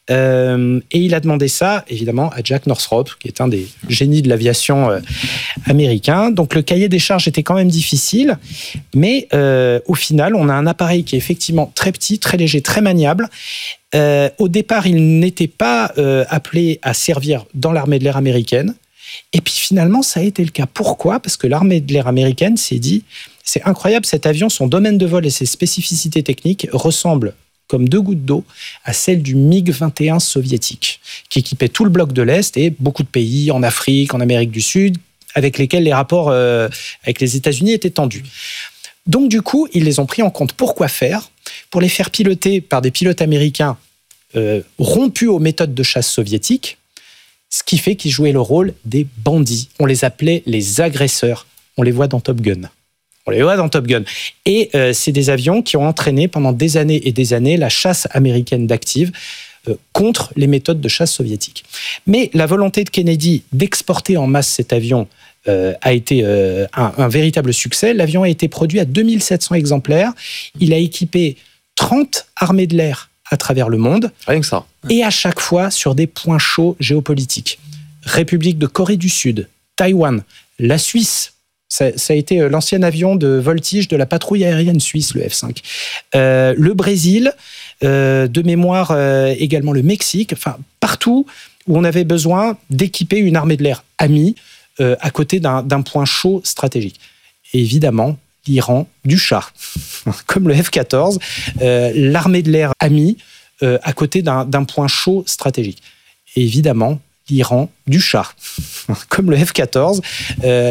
Euh, et il a demandé ça, évidemment, à Jack Northrop, qui est un des génies de l'aviation euh, américain. Donc le cahier des charges était quand même difficile, mais euh, au final, on a un appareil qui est effectivement très petit, très léger, très maniable. Euh, au départ, il n'était pas euh, appelé à servir dans l'armée de l'air américaine. Et puis finalement, ça a été le cas. Pourquoi ? Parce que l'armée de l'air américaine s'est dit, c'est incroyable, cet avion, son domaine de vol et ses spécificités techniques ressemblent comme deux gouttes d'eau à celle du MiG vingt et un soviétique, qui équipait tout le bloc de l'Est et beaucoup de pays en Afrique, en Amérique du Sud, avec lesquels les rapports euh, avec les États-Unis étaient tendus. Donc du coup, ils les ont pris en compte. Pourquoi faire ? Pour les faire piloter par des pilotes américains euh, rompus aux méthodes de chasse soviétiques, ce qui fait qu'ils jouaient le rôle des bandits. On les appelait les agresseurs. On les voit dans Top Gun. On les voit dans Top Gun. Et euh, c'est des avions qui ont entraîné pendant des années et des années la chasse américaine d'active euh, contre les méthodes de chasse soviétiques. Mais la volonté de Kennedy d'exporter en masse cet avion euh, a été euh, un, un véritable succès. L'avion a été produit à deux mille sept cents exemplaires. Il a équipé trente armées de l'air à travers le monde. Rien que ça. Et à chaque fois sur des points chauds géopolitiques. République de Corée du Sud, Taïwan, la Suisse. Ça, ça a été l'ancien avion de voltige de la patrouille aérienne suisse, le F cinq. Euh, le Brésil, euh, de mémoire euh, également le Mexique, enfin partout où on avait besoin d'équiper une armée de l'air amie euh, à côté d'un, d'un point chaud stratégique. Et évidemment, l'Iran du Shah, comme le F quatorze, euh, l'armée de l'air amie euh, à côté d'un, d'un point chaud stratégique. Et évidemment, l'Iran du Shah, comme le F quatorze, euh,